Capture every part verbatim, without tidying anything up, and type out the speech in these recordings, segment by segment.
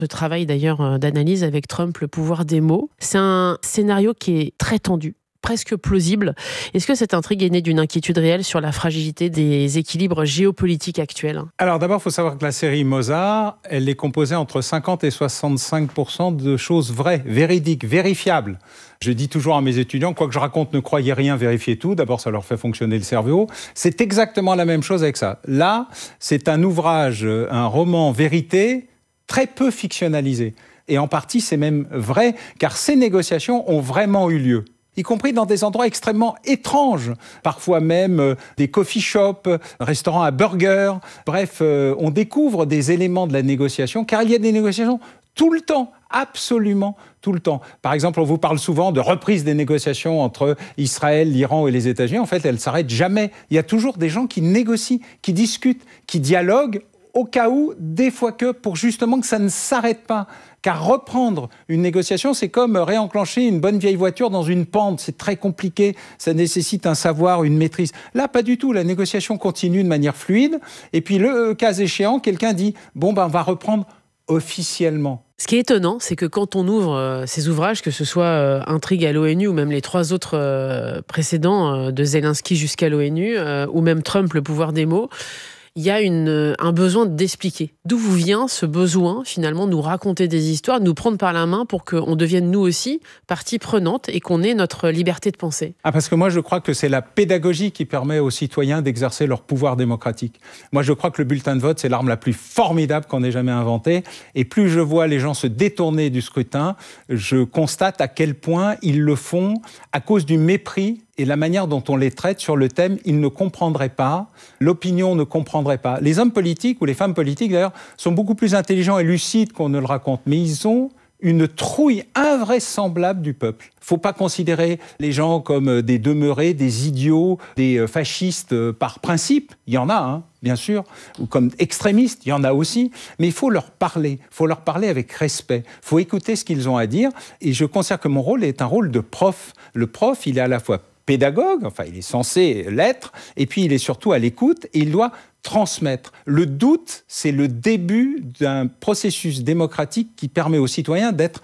Le travail d'ailleurs d'analyse avec Trump, le pouvoir des mots. C'est un scénario qui est très tendu, presque plausible. Est-ce que cette intrigue est née d'une inquiétude réelle sur la fragilité des équilibres géopolitiques actuels ? Alors d'abord, il faut savoir que la série Mozart, elle est composée entre cinquante et soixante-cinq pour cent de choses vraies, véridiques, vérifiables. Je dis toujours à mes étudiants, quoi que je raconte, ne croyez rien, vérifiez tout. D'abord, ça leur fait fonctionner le cerveau. C'est exactement la même chose avec ça. Là, c'est un ouvrage, un roman vérité, très peu fictionnalisé. Et en partie, c'est même vrai, car ces négociations ont vraiment eu lieu. Y compris dans des endroits extrêmement étranges, parfois même euh, des coffee shops, restaurants à burgers. Bref, euh, on découvre des éléments de la négociation, car il y a des négociations tout le temps, absolument tout le temps. Par exemple, on vous parle souvent de reprise des négociations entre Israël, l'Iran et les États-Unis. En fait, elles ne s'arrêtent jamais. Il y a toujours des gens qui négocient, qui discutent, qui dialoguent, au cas où, des fois que, pour justement que ça ne s'arrête pas. Car reprendre une négociation, c'est comme réenclencher une bonne vieille voiture dans une pente. C'est très compliqué, ça nécessite un savoir, une maîtrise. Là, pas du tout. La négociation continue de manière fluide. Et puis, le cas échéant, quelqu'un dit « bon, ben, on va reprendre officiellement ». Ce qui est étonnant, c'est que quand on ouvre euh, ces ouvrages, que ce soit euh, Intrigue à l'ONU ou même les trois autres euh, précédents, euh, de Zelensky jusqu'à l'ONU, euh, ou même Trump, le pouvoir des mots, il y a une, un besoin d'expliquer. D'où vous vient ce besoin, finalement, de nous raconter des histoires, de nous prendre par la main pour qu'on devienne, nous aussi, partie prenante et qu'on ait notre liberté de penser ? Ah, parce que moi, je crois que c'est la pédagogie qui permet aux citoyens d'exercer leur pouvoir démocratique. Moi, je crois que le bulletin de vote, c'est l'arme la plus formidable qu'on ait jamais inventée. Et plus je vois les gens se détourner du scrutin, je constate à quel point ils le font à cause du mépris et la manière dont on les traite sur le thème, ils ne comprendraient pas, l'opinion ne comprendrait pas. Les hommes politiques, ou les femmes politiques d'ailleurs, sont beaucoup plus intelligents et lucides qu'on ne le raconte, mais ils ont une trouille invraisemblable du peuple. Il ne faut pas considérer les gens comme des demeurés, des idiots, des fascistes par principe. Il y en a, hein, bien sûr, ou comme extrémistes, il y en a aussi. Mais il faut leur parler, il faut leur parler avec respect. Il faut écouter ce qu'ils ont à dire. Et je considère que mon rôle est un rôle de prof. Le prof, il est à la fois pédagogue, enfin il est censé l'être, et puis il est surtout à l'écoute et il doit transmettre. Le doute, c'est le début d'un processus démocratique qui permet aux citoyens d'être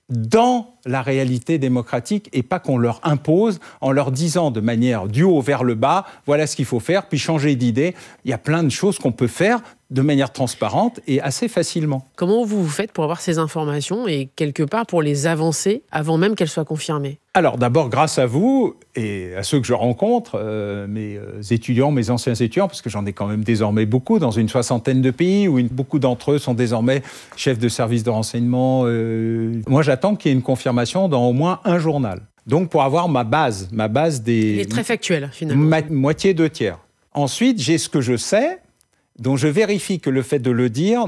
dans la réalité démocratique et pas qu'on leur impose en leur disant de manière du haut vers le bas, voilà ce qu'il faut faire, puis changer d'idée. Il y a plein de choses qu'on peut faire de manière transparente et assez facilement. Comment vous vous faites pour avoir ces informations et quelque part pour les avancer avant même qu'elles soient confirmées ? Alors d'abord, grâce à vous et à ceux que je rencontre, euh, mes étudiants, mes anciens étudiants, parce que j'en ai quand même désormais beaucoup dans une soixantaine de pays où une, beaucoup d'entre eux sont désormais chefs de service de renseignement. Euh, moi, j'attends qu'il y ait une confirmation dans au moins un journal. Donc pour avoir ma base, ma base des... Il est très factuel, finalement. Ma, moitié, deux tiers. Ensuite, j'ai ce que je sais, dont je vérifie que le fait de le dire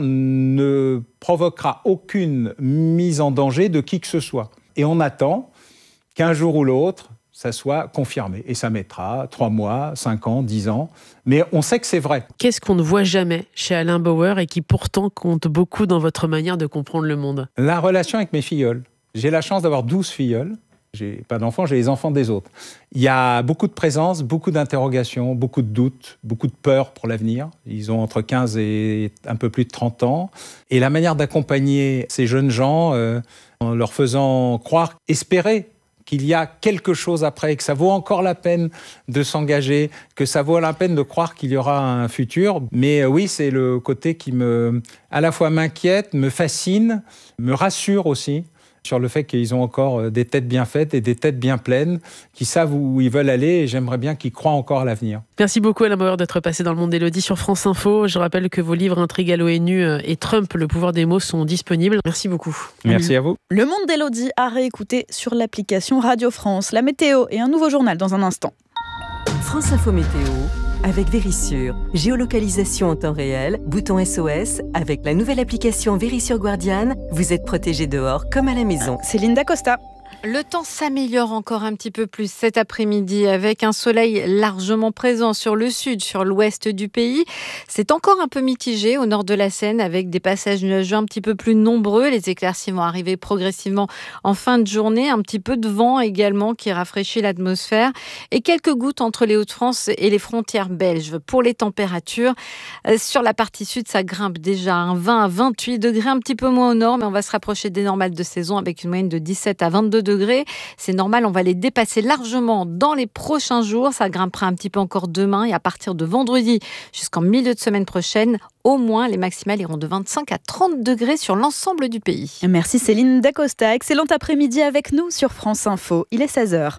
ne provoquera aucune mise en danger de qui que ce soit. Et on attend qu'un jour ou l'autre, ça soit confirmé. Et ça mettra trois mois, cinq ans, dix ans. Mais on sait que c'est vrai. Qu'est-ce qu'on ne voit jamais chez Alain Bauer et qui pourtant compte beaucoup dans votre manière de comprendre le monde ? La relation avec mes filleuls. J'ai la chance d'avoir douze filleuls. J'ai pas d'enfants, j'ai les enfants des autres. Il y a beaucoup de présence, beaucoup d'interrogations, beaucoup de doutes, beaucoup de peur pour l'avenir. Ils ont entre quinze et un peu plus de trente ans. Et la manière d'accompagner ces jeunes gens, euh, en leur faisant croire, espérer qu'il y a quelque chose après, que ça vaut encore la peine de s'engager, que ça vaut la peine de croire qu'il y aura un futur. Mais euh, oui, c'est le côté qui me, à la fois m'inquiète, me fascine, me rassure aussi, sur le fait qu'ils ont encore des têtes bien faites et des têtes bien pleines, qui savent où ils veulent aller et j'aimerais bien qu'ils croient encore à l'avenir. Merci beaucoup Alain Bauer d'être passé dans le monde d'Élodie sur France Info. Je rappelle que vos livres Intrigue à l'ONU et Trump, le pouvoir des mots sont disponibles. Merci beaucoup. Merci à vous. Le monde d'Élodie à réécouter sur l'application Radio France. La météo et un nouveau journal dans un instant. France Info Météo avec Vérissure. Géolocalisation en temps réel, bouton S O S. Avec la nouvelle application Vérissure Guardian, vous êtes protégé dehors comme à la maison. Céline Dacosta. Le temps s'améliore encore un petit peu plus cet après-midi avec un soleil largement présent sur le sud, sur l'ouest du pays. C'est encore un peu mitigé au nord de la Seine avec des passages nuageux un petit peu plus nombreux. Les éclaircies vont arriver progressivement en fin de journée. Un petit peu de vent également qui rafraîchit l'atmosphère et quelques gouttes entre les Hauts-de-France et les frontières belges. Pour les températures, sur la partie sud, ça grimpe déjà à vingt à vingt-huit degrés, un petit peu moins au nord, mais on va se rapprocher des normales de saison avec une moyenne de dix-sept à vingt-deux degrés. C'est normal, on va les dépasser largement dans les prochains jours. Ça grimpera un petit peu encore demain et à partir de vendredi jusqu'en milieu de semaine prochaine, au moins les maximales iront de vingt-cinq à trente degrés sur l'ensemble du pays. Merci Céline Dacosta. Excellent après-midi avec nous sur France Info. Il est seize heures.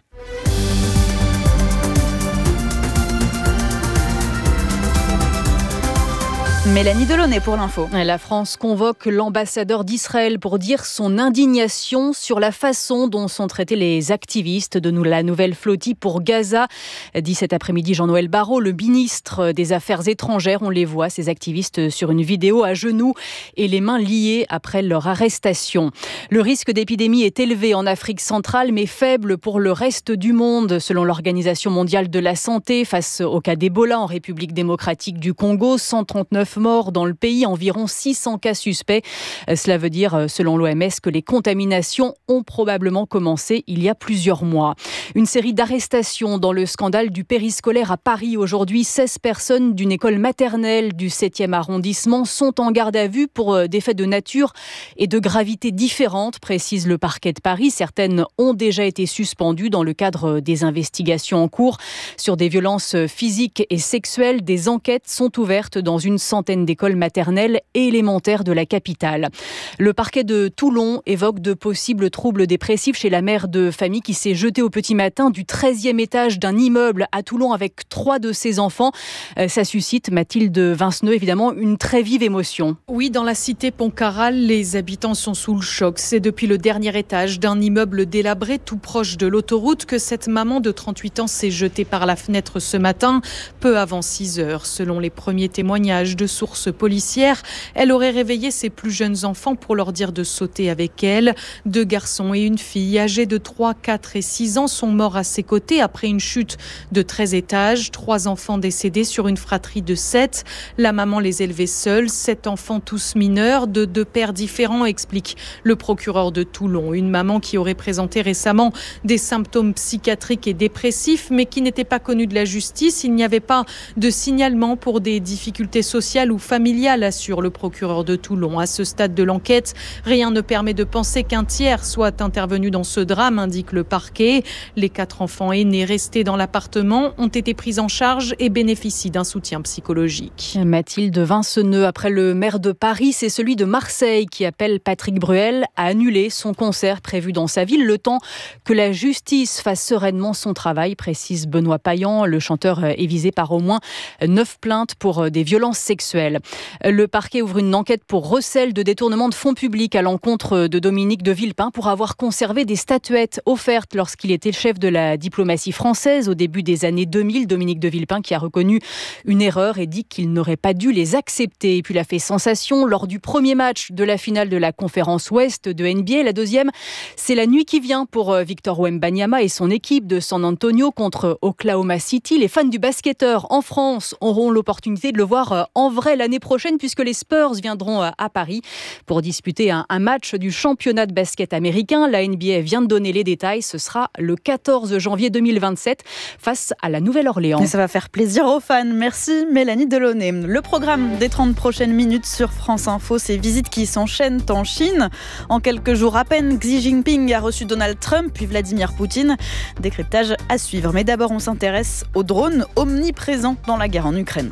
Mélanie Delaunay pour l'info. La France convoque l'ambassadeur d'Israël pour dire son indignation sur la façon dont sont traités les activistes de la nouvelle flottille pour Gaza. Dit cet après-midi Jean-Noël Barrot, le ministre des Affaires étrangères. On les voit, ces activistes, sur une vidéo à genoux et les mains liées après leur arrestation. Le risque d'épidémie est élevé en Afrique centrale, mais faible pour le reste du monde, selon l'Organisation mondiale de la santé, face au cas d'Ebola en République démocratique du Congo. cent trente-neuf morts dans le pays, environ six cents cas suspects. Cela veut dire, selon l'O M S, que les contaminations ont probablement commencé il y a plusieurs mois. Une série d'arrestations dans le scandale du périscolaire à Paris aujourd'hui. seize personnes d'une école maternelle du septième arrondissement sont en garde à vue pour des faits de nature et de gravité différentes, précise le parquet de Paris. Certaines ont déjà été suspendues dans le cadre des investigations en cours. Sur des violences physiques et sexuelles, des enquêtes sont ouvertes dans une centaine d'écoles maternelles et élémentaires de la capitale. Le parquet de Toulon évoque de possibles troubles dépressifs chez la mère de famille qui s'est jetée au petit matin du treizième étage d'un immeuble à Toulon avec trois de ses enfants. Ça suscite, Mathilde Vinceneux, évidemment, une très vive émotion. Oui, dans la cité Pontcarral, les habitants sont sous le choc. C'est depuis le dernier étage d'un immeuble délabré tout proche de l'autoroute que cette maman de trente-huit ans s'est jetée par la fenêtre ce matin, peu avant six heures. Selon les premiers témoignages de sources policières, elle aurait réveillé ses plus jeunes enfants pour leur dire de sauter avec elle. Deux garçons et une fille âgés de trois, quatre et six ans sont morts à ses côtés après une chute de treize étages. Trois enfants décédés sur une fratrie de sept. La maman les élevait seule. Sept enfants tous mineurs de deux pères différents, explique le procureur de Toulon. Une maman qui aurait présenté récemment des symptômes psychiatriques et dépressifs mais qui n'était pas connue de la justice. Il n'y avait pas de signalement pour des difficultés sociales ou familiale, assure le procureur de Toulon. À ce stade de l'enquête, rien ne permet de penser qu'un tiers soit intervenu dans ce drame, indique le parquet. Les quatre enfants aînés restés dans l'appartement ont été pris en charge et bénéficient d'un soutien psychologique. Mathilde Vinceneux, après le maire de Paris, c'est celui de Marseille qui appelle Patrick Bruel à annuler son concert prévu dans sa ville, le temps que la justice fasse sereinement son travail, précise Benoît Payan. Le chanteur est visé par au moins neuf plaintes pour des violences sexuelles. Le parquet ouvre une enquête pour recel de détournement de fonds publics à l'encontre de Dominique de Villepin pour avoir conservé des statuettes offertes lorsqu'il était chef de la diplomatie française au début des années deux mille. Dominique de Villepin qui a reconnu une erreur et dit qu'il n'aurait pas dû les accepter. Et puis il a fait sensation lors du premier match de la finale de la conférence Ouest de N B A. La deuxième, c'est la nuit qui vient pour Victor Wembanyama et son équipe de San Antonio contre Oklahoma City. Les fans du basketteur en France auront l'opportunité de le voir en vrai l'année prochaine puisque les Spurs viendront à Paris pour disputer un, un match du championnat de basket américain. La N B A vient de donner les détails. Ce sera le quatorze janvier deux mille vingt-sept face à la Nouvelle-Orléans. Et ça va faire plaisir aux fans. Merci Mélanie Delaunay. Le programme des trente prochaines minutes sur France Info, ces visites qui s'enchaînent en Chine. En quelques jours à peine, Xi Jinping a reçu Donald Trump puis Vladimir Poutine. Décryptage à suivre. Mais d'abord, on s'intéresse aux drones omniprésents dans la guerre en Ukraine.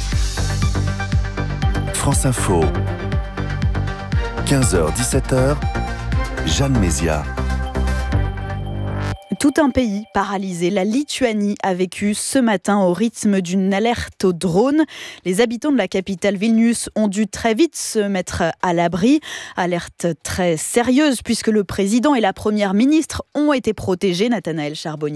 France Info, quinze heures dix-sept heures, Jeanne Mézia. Tout un pays paralysé. La Lituanie a vécu ce matin au rythme d'une alerte aux drones. Les habitants de la capitale Vilnius ont dû très vite se mettre à l'abri. Alerte très sérieuse puisque le président et la première ministre ont été protégés. Nathanaël Charbonnier.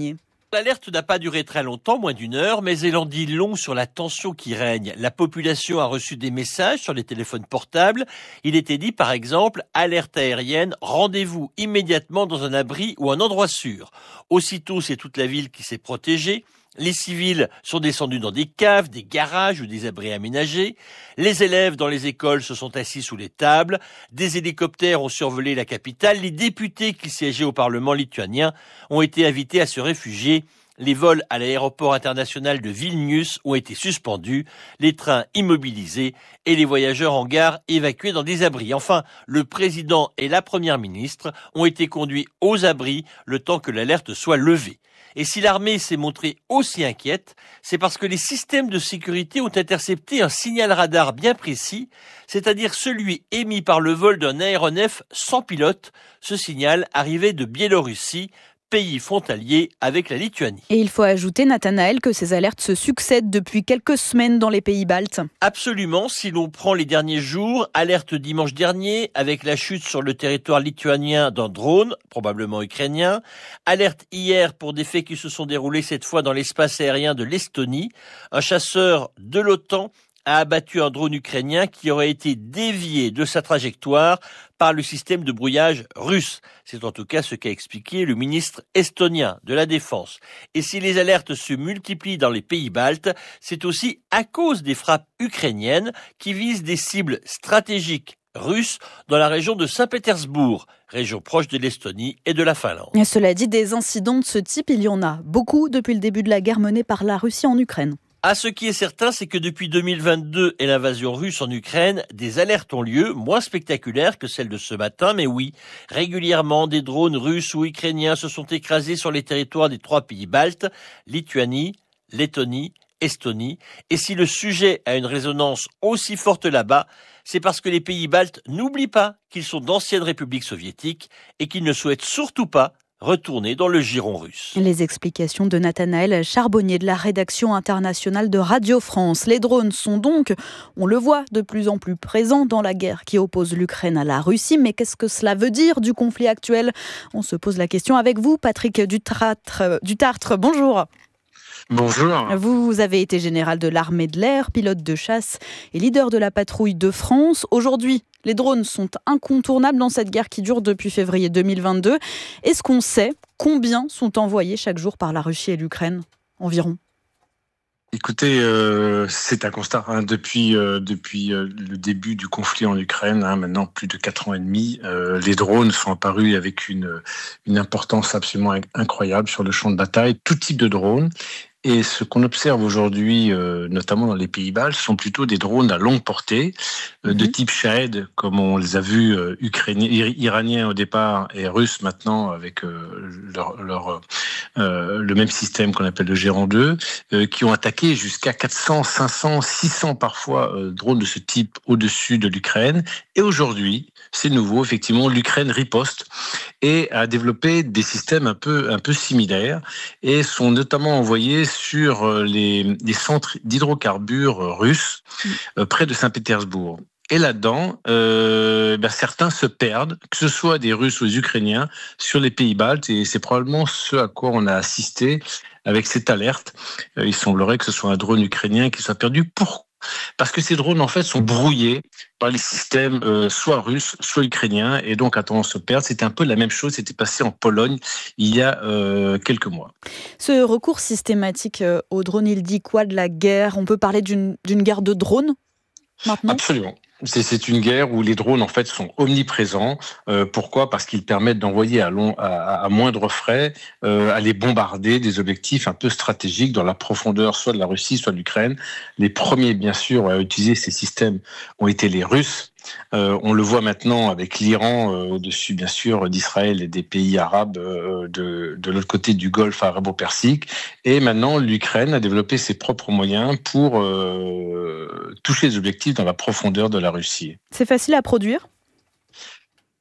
L'alerte n'a pas duré très longtemps, moins d'une heure, mais elle en dit long sur la tension qui règne. La population a reçu des messages sur les téléphones portables. Il était dit, par exemple, alerte aérienne, rendez-vous immédiatement dans un abri ou un endroit sûr. Aussitôt, c'est toute la ville qui s'est protégée. Les civils sont descendus dans des caves, des garages ou des abris aménagés. Les élèves dans les écoles se sont assis sous les tables. Des hélicoptères ont survolé la capitale. Les députés qui siégeaient au Parlement lituanien ont été invités à se réfugier. Les vols à l'aéroport international de Vilnius ont été suspendus, les trains immobilisés et les voyageurs en gare évacués dans des abris. Enfin, le président et la première ministre ont été conduits aux abris le temps que l'alerte soit levée. Et si l'armée s'est montrée aussi inquiète, c'est parce que les systèmes de sécurité ont intercepté un signal radar bien précis, c'est-à-dire celui émis par le vol d'un aéronef sans pilote. Ce signal arrivait de Biélorussie, pays frontalier avec la Lituanie. Et il faut ajouter, Nathanaël, que ces alertes se succèdent depuis quelques semaines dans les pays baltes. Absolument, si l'on prend les derniers jours, alerte dimanche dernier avec la chute sur le territoire lituanien d'un drone, probablement ukrainien, alerte hier pour des faits qui se sont déroulés cette fois dans l'espace aérien de l'Estonie, un chasseur de l'OTAN a abattu un drone ukrainien qui aurait été dévié de sa trajectoire par le système de brouillage russe. C'est en tout cas ce qu'a expliqué le ministre estonien de la Défense. Et si les alertes se multiplient dans les pays baltes, c'est aussi à cause des frappes ukrainiennes qui visent des cibles stratégiques russes dans la région de Saint-Pétersbourg, région proche de l'Estonie et de la Finlande. Et cela dit, des incidents de ce type, il y en a beaucoup depuis le début de la guerre menée par la Russie en Ukraine. Ah, ce qui est certain, c'est que depuis deux mille vingt-deux et l'invasion russe en Ukraine, des alertes ont lieu, moins spectaculaires que celles de ce matin, mais oui, régulièrement, des drones russes ou ukrainiens se sont écrasés sur les territoires des trois pays baltes, Lituanie, Lettonie, Estonie. Et si le sujet a une résonance aussi forte là-bas, c'est parce que les pays baltes n'oublient pas qu'ils sont d'anciennes républiques soviétiques et qu'ils ne souhaitent surtout pas retourner dans le giron russe. Les explications de Nathanaël Charbonnier de la rédaction internationale de Radio France. Les drones sont donc, on le voit, de plus en plus présents dans la guerre qui oppose l'Ukraine à la Russie. Mais qu'est-ce que cela veut dire du conflit actuel ? On se pose la question avec vous, Patrick Dutartre. Dutartre, bonjour. Bonjour. Vous avez été général de l'armée de l'air, pilote de chasse et leader de la patrouille de France. Aujourd'hui, les drones sont incontournables dans cette guerre qui dure depuis février deux mille vingt-deux. Est-ce qu'on sait combien sont envoyés chaque jour par la Russie et l'Ukraine environ ? Écoutez, euh, c'est un constat hein, depuis euh, depuis euh, le début du conflit en Ukraine, hein, maintenant plus de quatre ans et demi, euh, les drones sont apparus avec une une importance absolument incroyable sur le champ de bataille, tout type de drones. Et ce qu'on observe aujourd'hui, euh, notamment dans les pays baltes, sont plutôt des drones à longue portée, euh, mm-hmm. de type Shahed, comme on les a vus euh, ukrainiens, iraniens au départ et russes maintenant, avec euh, leur, leur euh, le même système qu'on appelle le Géant deux, euh, qui ont attaqué jusqu'à quatre cents, cinq cents, six cents parfois euh, drones de ce type au-dessus de l'Ukraine. Et aujourd'hui, c'est nouveau, effectivement, l'Ukraine riposte et a développé des systèmes un peu un peu similaires et sont notamment envoyés sur les, les centres d'hydrocarbures russes euh, près de Saint-Pétersbourg. Et là-dedans, euh, ben certains se perdent, que ce soit des Russes ou des Ukrainiens, sur les pays baltes. Et c'est probablement ce à quoi on a assisté avec cette alerte. Euh, il semblerait que ce soit un drone ukrainien qui soit perdu. Pourquoi ? Parce que ces drones, en fait, sont brouillés par les systèmes euh, soit russes, soit ukrainiens, et donc a tendance à se perdre. C'était un peu la même chose, c'était passé en Pologne il y a euh, quelques mois. Ce recours systématique aux drones, il dit quoi de la guerre ? On peut parler d'une, d'une guerre de drones maintenant ? Absolument. C'est, c'est une guerre où les drones en fait sont omniprésents. Euh, pourquoi ? Parce qu'ils permettent d'envoyer à, long, à, à moindre frais, euh, aller bombarder des objectifs un peu stratégiques dans la profondeur, soit de la Russie, soit de l'Ukraine. Les premiers, bien sûr, à utiliser ces systèmes ont été les Russes. Euh, on le voit maintenant avec l'Iran euh, au-dessus, bien sûr, d'Israël et des pays arabes euh, de, de l'autre côté du Golfe arabo-persique. Et maintenant, l'Ukraine a développé ses propres moyens pour euh, toucher les objectifs dans la profondeur de la Russie. C'est facile à produire ?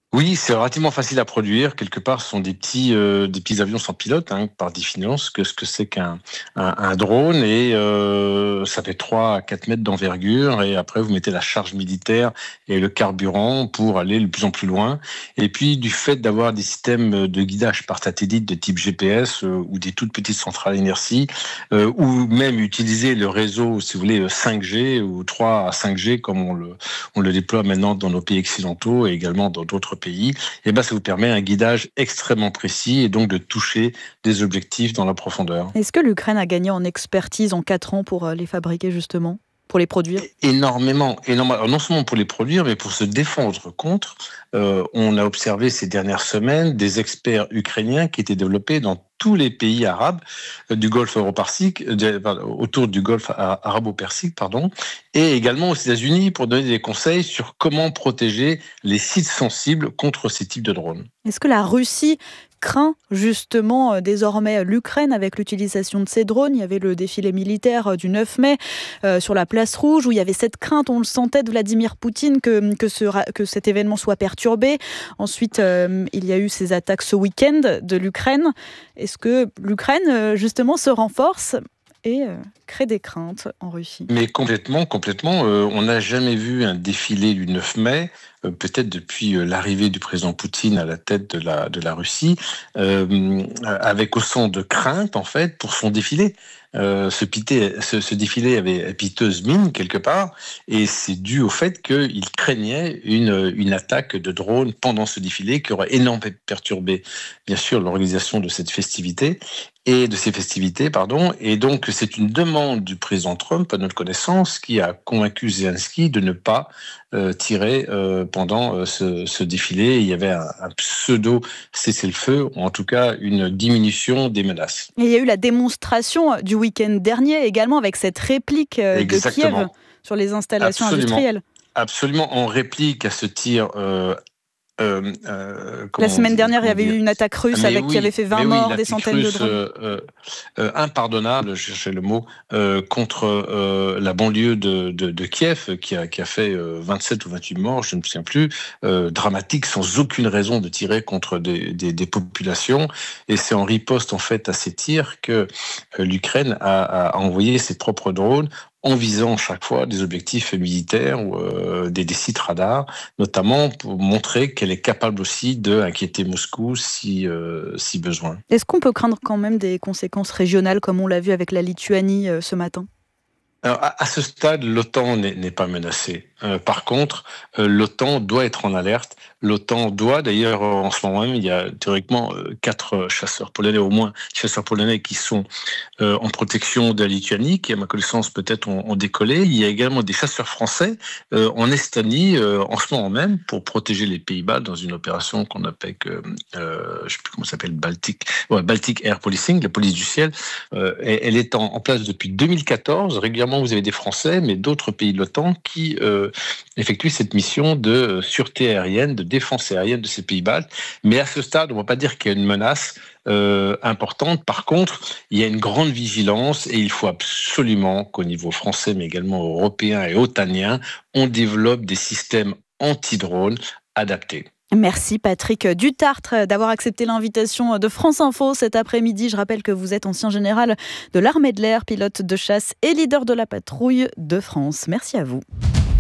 Oui, c'est relativement facile à produire. Quelque part, ce sont des petits, euh, des petits avions sans pilote, hein, par définition, que ce que c'est qu'un un, un drone. Et euh, ça fait trois à quatre mètres d'envergure. Et après, vous mettez la charge militaire et le carburant pour aller de plus en plus loin. Et puis, du fait d'avoir des systèmes de guidage par satellite de type G P S euh, ou des toutes petites centrales à inertie, euh, ou même utiliser le réseau, si vous voulez, cinq G ou trois à cinq G, comme on le, on le déploie maintenant dans nos pays occidentaux et également dans d'autres pays, et ben ça vous permet un guidage extrêmement précis et donc de toucher des objectifs dans la profondeur. Est-ce que l'Ukraine a gagné en expertise en quatre ans pour les fabriquer justement, pour les produire ? Énormément, énormément. Non seulement pour les produire, mais pour se défendre contre. Euh, on a observé ces dernières semaines des experts ukrainiens qui étaient développés dans tous les pays arabes du Golfe Euro-Persique, autour du Golfe arabo-persique, pardon, et également aux États-Unis pour donner des conseils sur comment protéger les sites sensibles contre ces types de drones. Est-ce que la Russie craint justement euh, désormais l'Ukraine avec l'utilisation de ces drones ? Il y avait le défilé militaire euh, du neuf mai euh, sur la place Rouge où il y avait cette crainte, on le sentait, de Vladimir Poutine que, que, ce, que cet événement soit perturbé. Ensuite, euh, il y a eu ces attaques ce week-end de l'Ukraine. Est-ce que l'Ukraine euh, justement se renforce et euh, crée des craintes en Russie ? Mais complètement, complètement. Euh, on n'a jamais vu un défilé du neuf mai, euh, peut-être depuis euh, l'arrivée du président Poutine à la tête de la, de la Russie, euh, avec autant de crainte, en fait, pour son défilé. Euh, ce, pité, ce, ce défilé avait piteuse mine, quelque part, et c'est dû au fait qu'il craignait une, une attaque de drone pendant ce défilé qui aurait énormément perturbé, bien sûr, l'organisation de cette festivité, et de ces festivités, pardon. Et donc, c'est une demande du président Trump, à notre connaissance, qui a convaincu Zelensky de ne pas euh, tirer euh, pendant euh, ce, ce défilé. Il y avait un, un pseudo cessez-le-feu, ou en tout cas une diminution des menaces. Et il y a eu la démonstration du week-end dernier également avec cette réplique euh, de Kiev sur les installations Absolument. industrielles. Absolument, en réplique à ce tir. Euh, Euh, euh, la semaine dernière, il y avait eu une attaque russe avec oui, qui avait fait vingt morts, oui, des centaines russe, de drones. Euh, euh, impardonnable, je cherchais le mot, euh, contre euh, la banlieue de, de, de Kiev, qui a, qui a fait euh, vingt-sept ou vingt-huit morts, je ne me souviens plus, euh, dramatique, sans aucune raison de tirer contre des, des, des populations. Et c'est en riposte en fait à ces tirs que euh, l'Ukraine a, a envoyé ses propres drones en visant chaque fois des objectifs militaires ou euh, des, des sites radars, notamment pour montrer qu'elle est capable aussi d'inquiéter Moscou si, euh, si besoin. Est-ce qu'on peut craindre quand même des conséquences régionales, comme on l'a vu avec la Lituanie euh, ce matin ? Alors, à, à ce stade, l'OTAN n'est, n'est pas menacée. Euh, par contre, euh, l'OTAN doit être en alerte. L'OTAN doit, d'ailleurs, en ce moment même, il y a théoriquement euh, quatre chasseurs polonais, au moins chasseurs polonais qui sont euh, en protection de la Lituanie, qui, à ma connaissance, peut-être ont, ont décollé. Il y a également des chasseurs français euh, en Estonie, euh, en ce moment même, pour protéger les Pays-Bas dans une opération qu'on appelle, euh, je ne sais plus comment ça s'appelle, Baltic, ouais, Baltic Air Policing, la police du ciel. Euh, elle est en, en place depuis deux mille quatorze. Régulièrement, vous avez des Français, mais d'autres pays de l'OTAN qui euh, effectuent cette mission de sûreté aérienne, de défense aérienne de ces pays baltes. Mais à ce stade, on ne va pas dire qu'il y a une menace euh, importante. Par contre, il y a une grande vigilance et il faut absolument qu'au niveau français, mais également européen et otanien, on développe des systèmes anti-drones adaptés. Merci Patrick Dutartre d'avoir accepté l'invitation de France Info cet après-midi. Je rappelle que vous êtes ancien général de l'armée de l'air, pilote de chasse et leader de la patrouille de France. Merci à vous.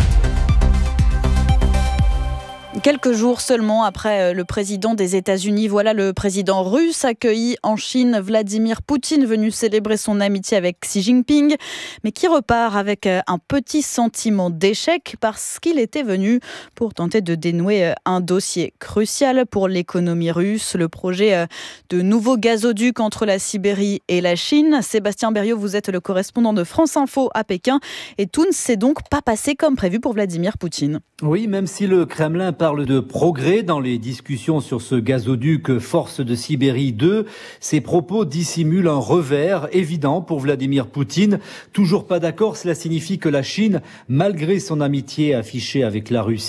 Quelques jours seulement après le président des États-Unis, voilà le président russe accueilli en Chine, Vladimir Poutine, venu célébrer son amitié avec Xi Jinping, mais qui repart avec un petit sentiment d'échec parce qu'il était venu pour tenter de dénouer un dossier crucial pour l'économie russe, le projet de nouveau gazoduc entre la Sibérie et la Chine. Sébastien Berriot, vous êtes le correspondant de France Info à Pékin et tout ne s'est donc pas passé comme prévu pour Vladimir Poutine. Oui, même si le Kremlin parle de progrès dans les discussions sur ce gazoduc Force de Sibérie deux, ces propos dissimulent un revers évident pour Vladimir Poutine. Toujours pas d'accord, cela signifie que la Chine, malgré son amitié affichée avec la Russie,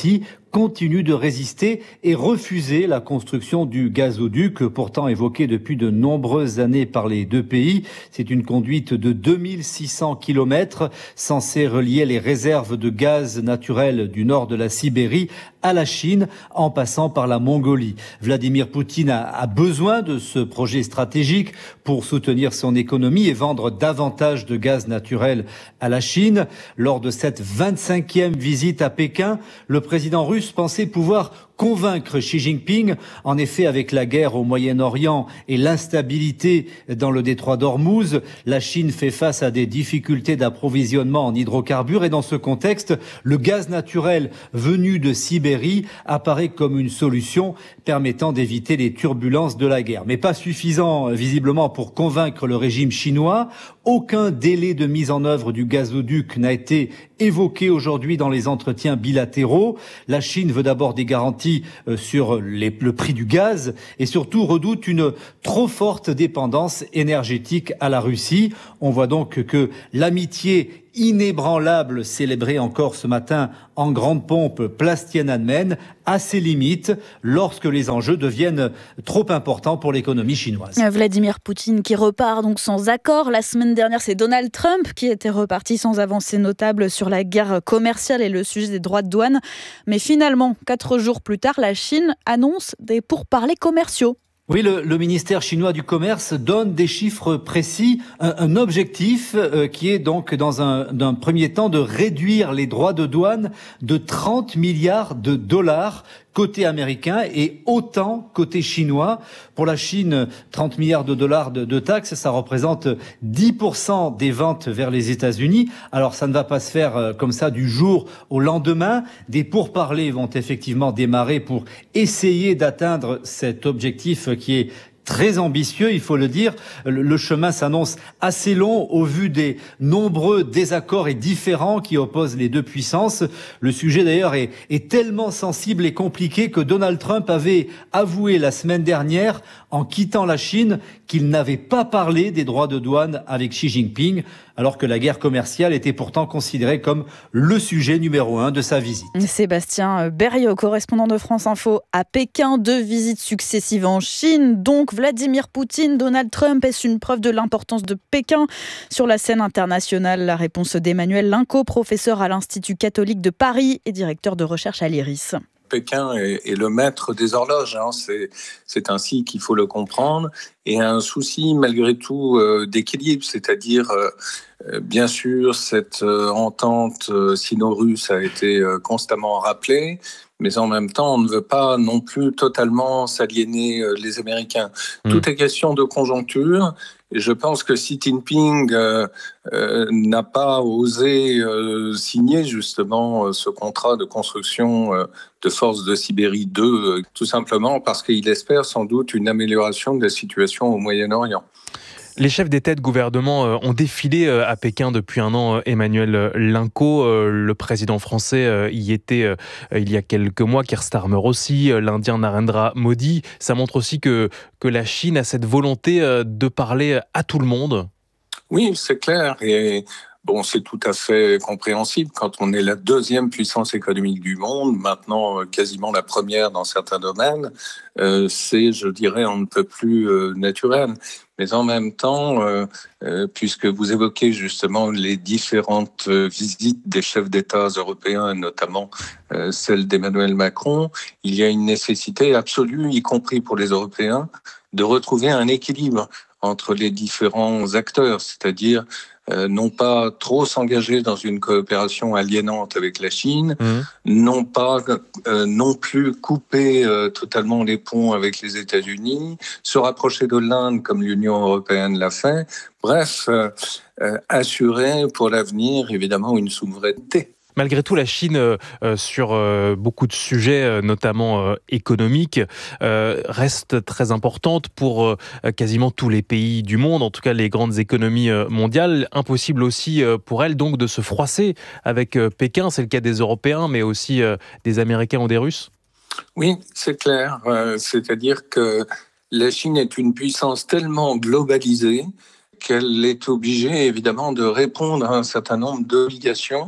continue de résister et refuser la construction du gazoduc, pourtant évoqué depuis de nombreuses années par les deux pays. C'est une conduite de deux mille six cents kilomètres censée relier les réserves de gaz naturel du nord de la Sibérie à la Chine en passant par la Mongolie. Vladimir Poutine a, a besoin de ce projet stratégique pour soutenir son économie et vendre davantage de gaz naturel à la Chine. Lors de cette vingt-cinquième visite à Pékin, le président russe pensait pouvoir convaincre Xi Jinping. En effet, avec la guerre au Moyen-Orient et l'instabilité dans le détroit d'Ormuz, la Chine fait face à des difficultés d'approvisionnement en hydrocarbures et dans ce contexte, le gaz naturel venu de Sibérie apparaît comme une solution permettant d'éviter les turbulences de la guerre. Mais pas suffisant visiblement pour convaincre le régime chinois. Aucun délai de mise en œuvre du gazoduc n'a été évoqué aujourd'hui dans les entretiens bilatéraux. La Chine veut d'abord des garanties sur les, le prix du gaz et surtout redoute une trop forte dépendance énergétique à la Russie. On voit donc que l'amitié inébranlable célébrée encore ce matin en grande pompe place Tiananmen a ses limites lorsque les enjeux deviennent trop importants pour l'économie chinoise. Vladimir Poutine qui repart donc sans accord. La semaine dernière, c'est Donald Trump qui était reparti sans avancée notable sur la guerre commerciale et le sujet des droits de douane. Mais finalement, quatre jours plus tard, la Chine annonce des pourparlers commerciaux. Oui, le, le ministère chinois du Commerce donne des chiffres précis, un, un objectif euh, qui est donc dans un, d'un premier temps de réduire les droits de douane de trente milliards de dollars côté américain et autant côté chinois. Pour la Chine, trente milliards de dollars de, de taxes, ça représente dix pour cent des ventes vers les États-Unis. Alors ça ne va pas se faire comme ça du jour au lendemain. Des pourparlers vont effectivement démarrer pour essayer d'atteindre cet objectif qui est très ambitieux, il faut le dire. Le chemin s'annonce assez long au vu des nombreux désaccords et différends qui opposent les deux puissances. Le sujet d'ailleurs est, est tellement sensible et compliqué que Donald Trump avait avoué la semaine dernière, en quittant la Chine, qu'il n'avait pas parlé des droits de douane avec Xi Jinping, alors que la guerre commerciale était pourtant considérée comme le sujet numéro un de sa visite. Sébastien Berriot, correspondant de France Info à Pékin, deux visites successives en Chine. Donc Vladimir Poutine, Donald Trump, est-ce une preuve de l'importance de Pékin sur la scène internationale? La réponse d'Emmanuel Linco, professeur à l'Institut catholique de Paris et directeur de recherche à l'I R I S. Pékin est, est le maître des horloges, hein. c'est, c'est ainsi qu'il faut le comprendre, et un souci malgré tout euh, d'équilibre, c'est-à-dire euh, bien sûr cette euh, entente euh, sino-russe a été euh, constamment rappelée, mais en même temps on ne veut pas non plus totalement s'aliéner euh, les Américains. Mmh. Tout est question de conjoncture. Et je pense que Xi Jinping euh, euh, n'a pas osé euh, signer justement euh, ce contrat de construction euh, de force de Sibérie deux, euh, tout simplement parce qu'il espère sans doute une amélioration de la situation au Moyen-Orient. Les chefs d'État et de gouvernement ont défilé à Pékin depuis un an. Emmanuel Linco, le président français, y était il y a quelques mois, Keir Starmer aussi, l'Indien Narendra Modi. Ça montre aussi que, que la Chine a cette volonté de parler à tout le monde. Oui, c'est clair. Et bon, c'est tout à fait compréhensible quand on est la deuxième puissance économique du monde, maintenant quasiment la première dans certains domaines. Euh, c'est, je dirais, on ne peut plus euh, naturel. Mais en même temps, euh, euh, puisque vous évoquez justement les différentes euh, visites des chefs d'État européens, notamment euh, celle d'Emmanuel Macron, il y a une nécessité absolue, y compris pour les Européens, de retrouver un équilibre entre les différents acteurs, c'est-à-dire euh, non pas trop s'engager dans une coopération aliénante avec la Chine, mmh. non pas euh, non plus couper euh, totalement les ponts avec les États-Unis, se rapprocher de l'Inde comme l'Union européenne l'a fait, bref, euh, euh, assurer pour l'avenir évidemment une souveraineté. Malgré tout, la Chine, euh, sur euh, beaucoup de sujets, euh, notamment euh, économiques, euh, reste très importante pour euh, quasiment tous les pays du monde, en tout cas les grandes économies euh, mondiales. Impossible aussi euh, pour elle donc de se froisser avec euh, Pékin. C'est le cas des Européens, mais aussi euh, des Américains ou des Russes. Oui, c'est clair. Euh, c'est-à-dire que la Chine est une puissance tellement globalisée qu'elle est obligée évidemment de répondre à un certain nombre d'obligations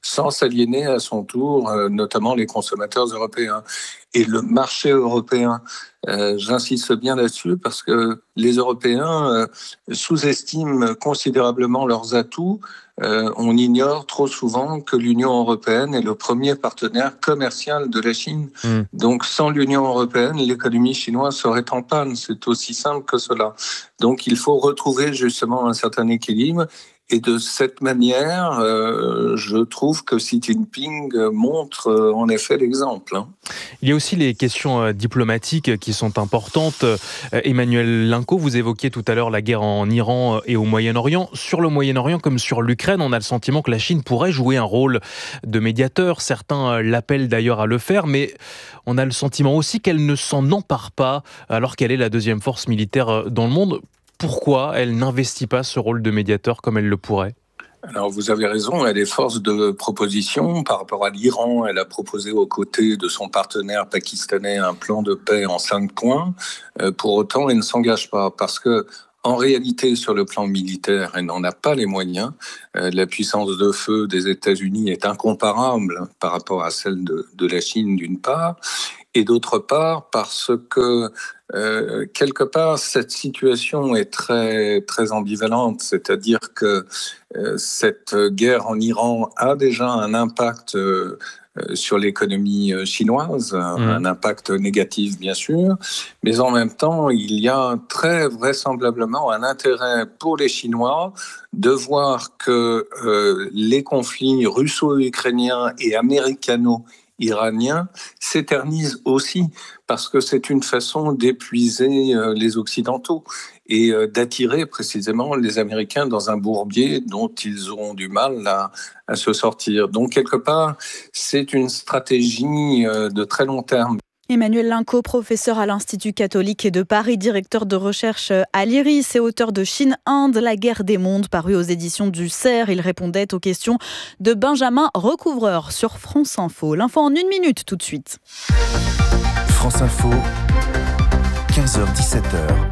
sans s'aliéner à son tour, euh, notamment les consommateurs européens. Et le marché européen, euh, j'insiste bien là-dessus parce que les Européens euh, sous-estiment considérablement leurs atouts. Euh, on ignore trop souvent que l'Union européenne est le premier partenaire commercial de la Chine. Mmh. Donc sans l'Union européenne, l'économie chinoise serait en panne. C'est aussi simple que cela. Donc il faut retrouver justement un certain équilibre. Et de cette manière, euh, je trouve que Xi Jinping montre euh, en effet l'exemple. Hein. Il y a aussi les questions euh, diplomatiques qui sont importantes. Euh, Emmanuel Linco, vous évoquiez tout à l'heure la guerre en Iran et au Moyen-Orient. Sur le Moyen-Orient comme sur l'Ukraine, on a le sentiment que la Chine pourrait jouer un rôle de médiateur. Certains l'appellent d'ailleurs à le faire, mais on a le sentiment aussi qu'elle ne s'en empare pas alors qu'elle est la deuxième force militaire dans le monde. Pourquoi elle n'investit pas ce rôle de médiateur comme elle le pourrait ? Alors vous avez raison, elle est force de proposition. Par rapport à l'Iran, elle a proposé aux côtés de son partenaire pakistanais un plan de paix en cinq points. Euh, pour autant, elle ne s'engage pas parce que en réalité, sur le plan militaire, elle n'en a pas les moyens. Euh, la puissance de feu des États-Unis est incomparable par rapport à celle de, de la Chine d'une part. Et d'autre part, parce que euh, quelque part, cette situation est très, très ambivalente. C'est-à-dire que euh, cette guerre en Iran a déjà un impact euh, sur l'économie chinoise, mmh. un impact négatif bien sûr, mais en même temps, il y a très vraisemblablement un intérêt pour les Chinois de voir que euh, les conflits russo-ukrainiens et américano iranien s'éternise aussi parce que c'est une façon d'épuiser euh, les Occidentaux et euh, d'attirer précisément les Américains dans un bourbier dont ils auront du mal à, à se sortir. Donc quelque part, c'est une stratégie euh, de très long terme. Emmanuel Linco, professeur à l'Institut catholique de Paris, directeur de recherche à l'I R I S et auteur de Chine-Inde, la guerre des mondes, paru aux éditions du Cerf. Il répondait aux questions de Benjamin Recouvreur sur France Info. L'info en une minute tout de suite. France Info, quinze heures dix-sept heures.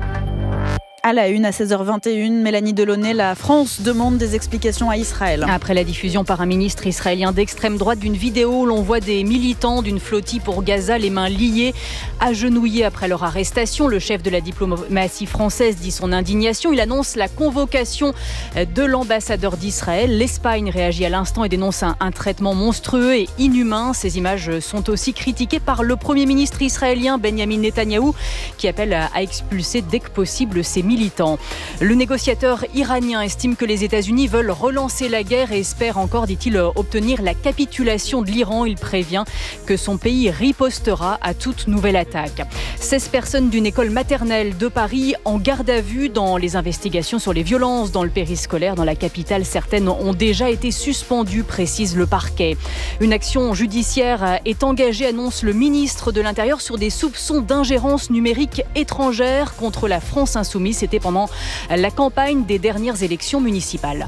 À la une, à seize heures vingt et une, Mélanie Delaunay, la France demande des explications à Israël. Après la diffusion par un ministre israélien d'extrême droite d'une vidéo où l'on voit des militants d'une flottille pour Gaza, les mains liées, agenouillés après leur arrestation, le chef de la diplomatie française dit son indignation. Il annonce la convocation de l'ambassadeur d'Israël. L'Espagne réagit à l'instant et dénonce un, un traitement monstrueux et inhumain. Ces images sont aussi critiquées par le Premier ministre israélien Benjamin Netanyahou, qui appelle à, à expulser dès que possible ces militants. Le négociateur iranien estime que les États-Unis veulent relancer la guerre et espère encore, dit-il, obtenir la capitulation de l'Iran. Il prévient que son pays ripostera à toute nouvelle attaque. seize personnes d'une école maternelle de Paris en garde à vue dans les investigations sur les violences dans le périscolaire. Dans la capitale, certaines ont déjà été suspendues, précise le parquet. Une action judiciaire est engagée, annonce le ministre de l'Intérieur, sur des soupçons d'ingérence numérique étrangère contre la France insoumise. C'était pendant la campagne des dernières élections municipales.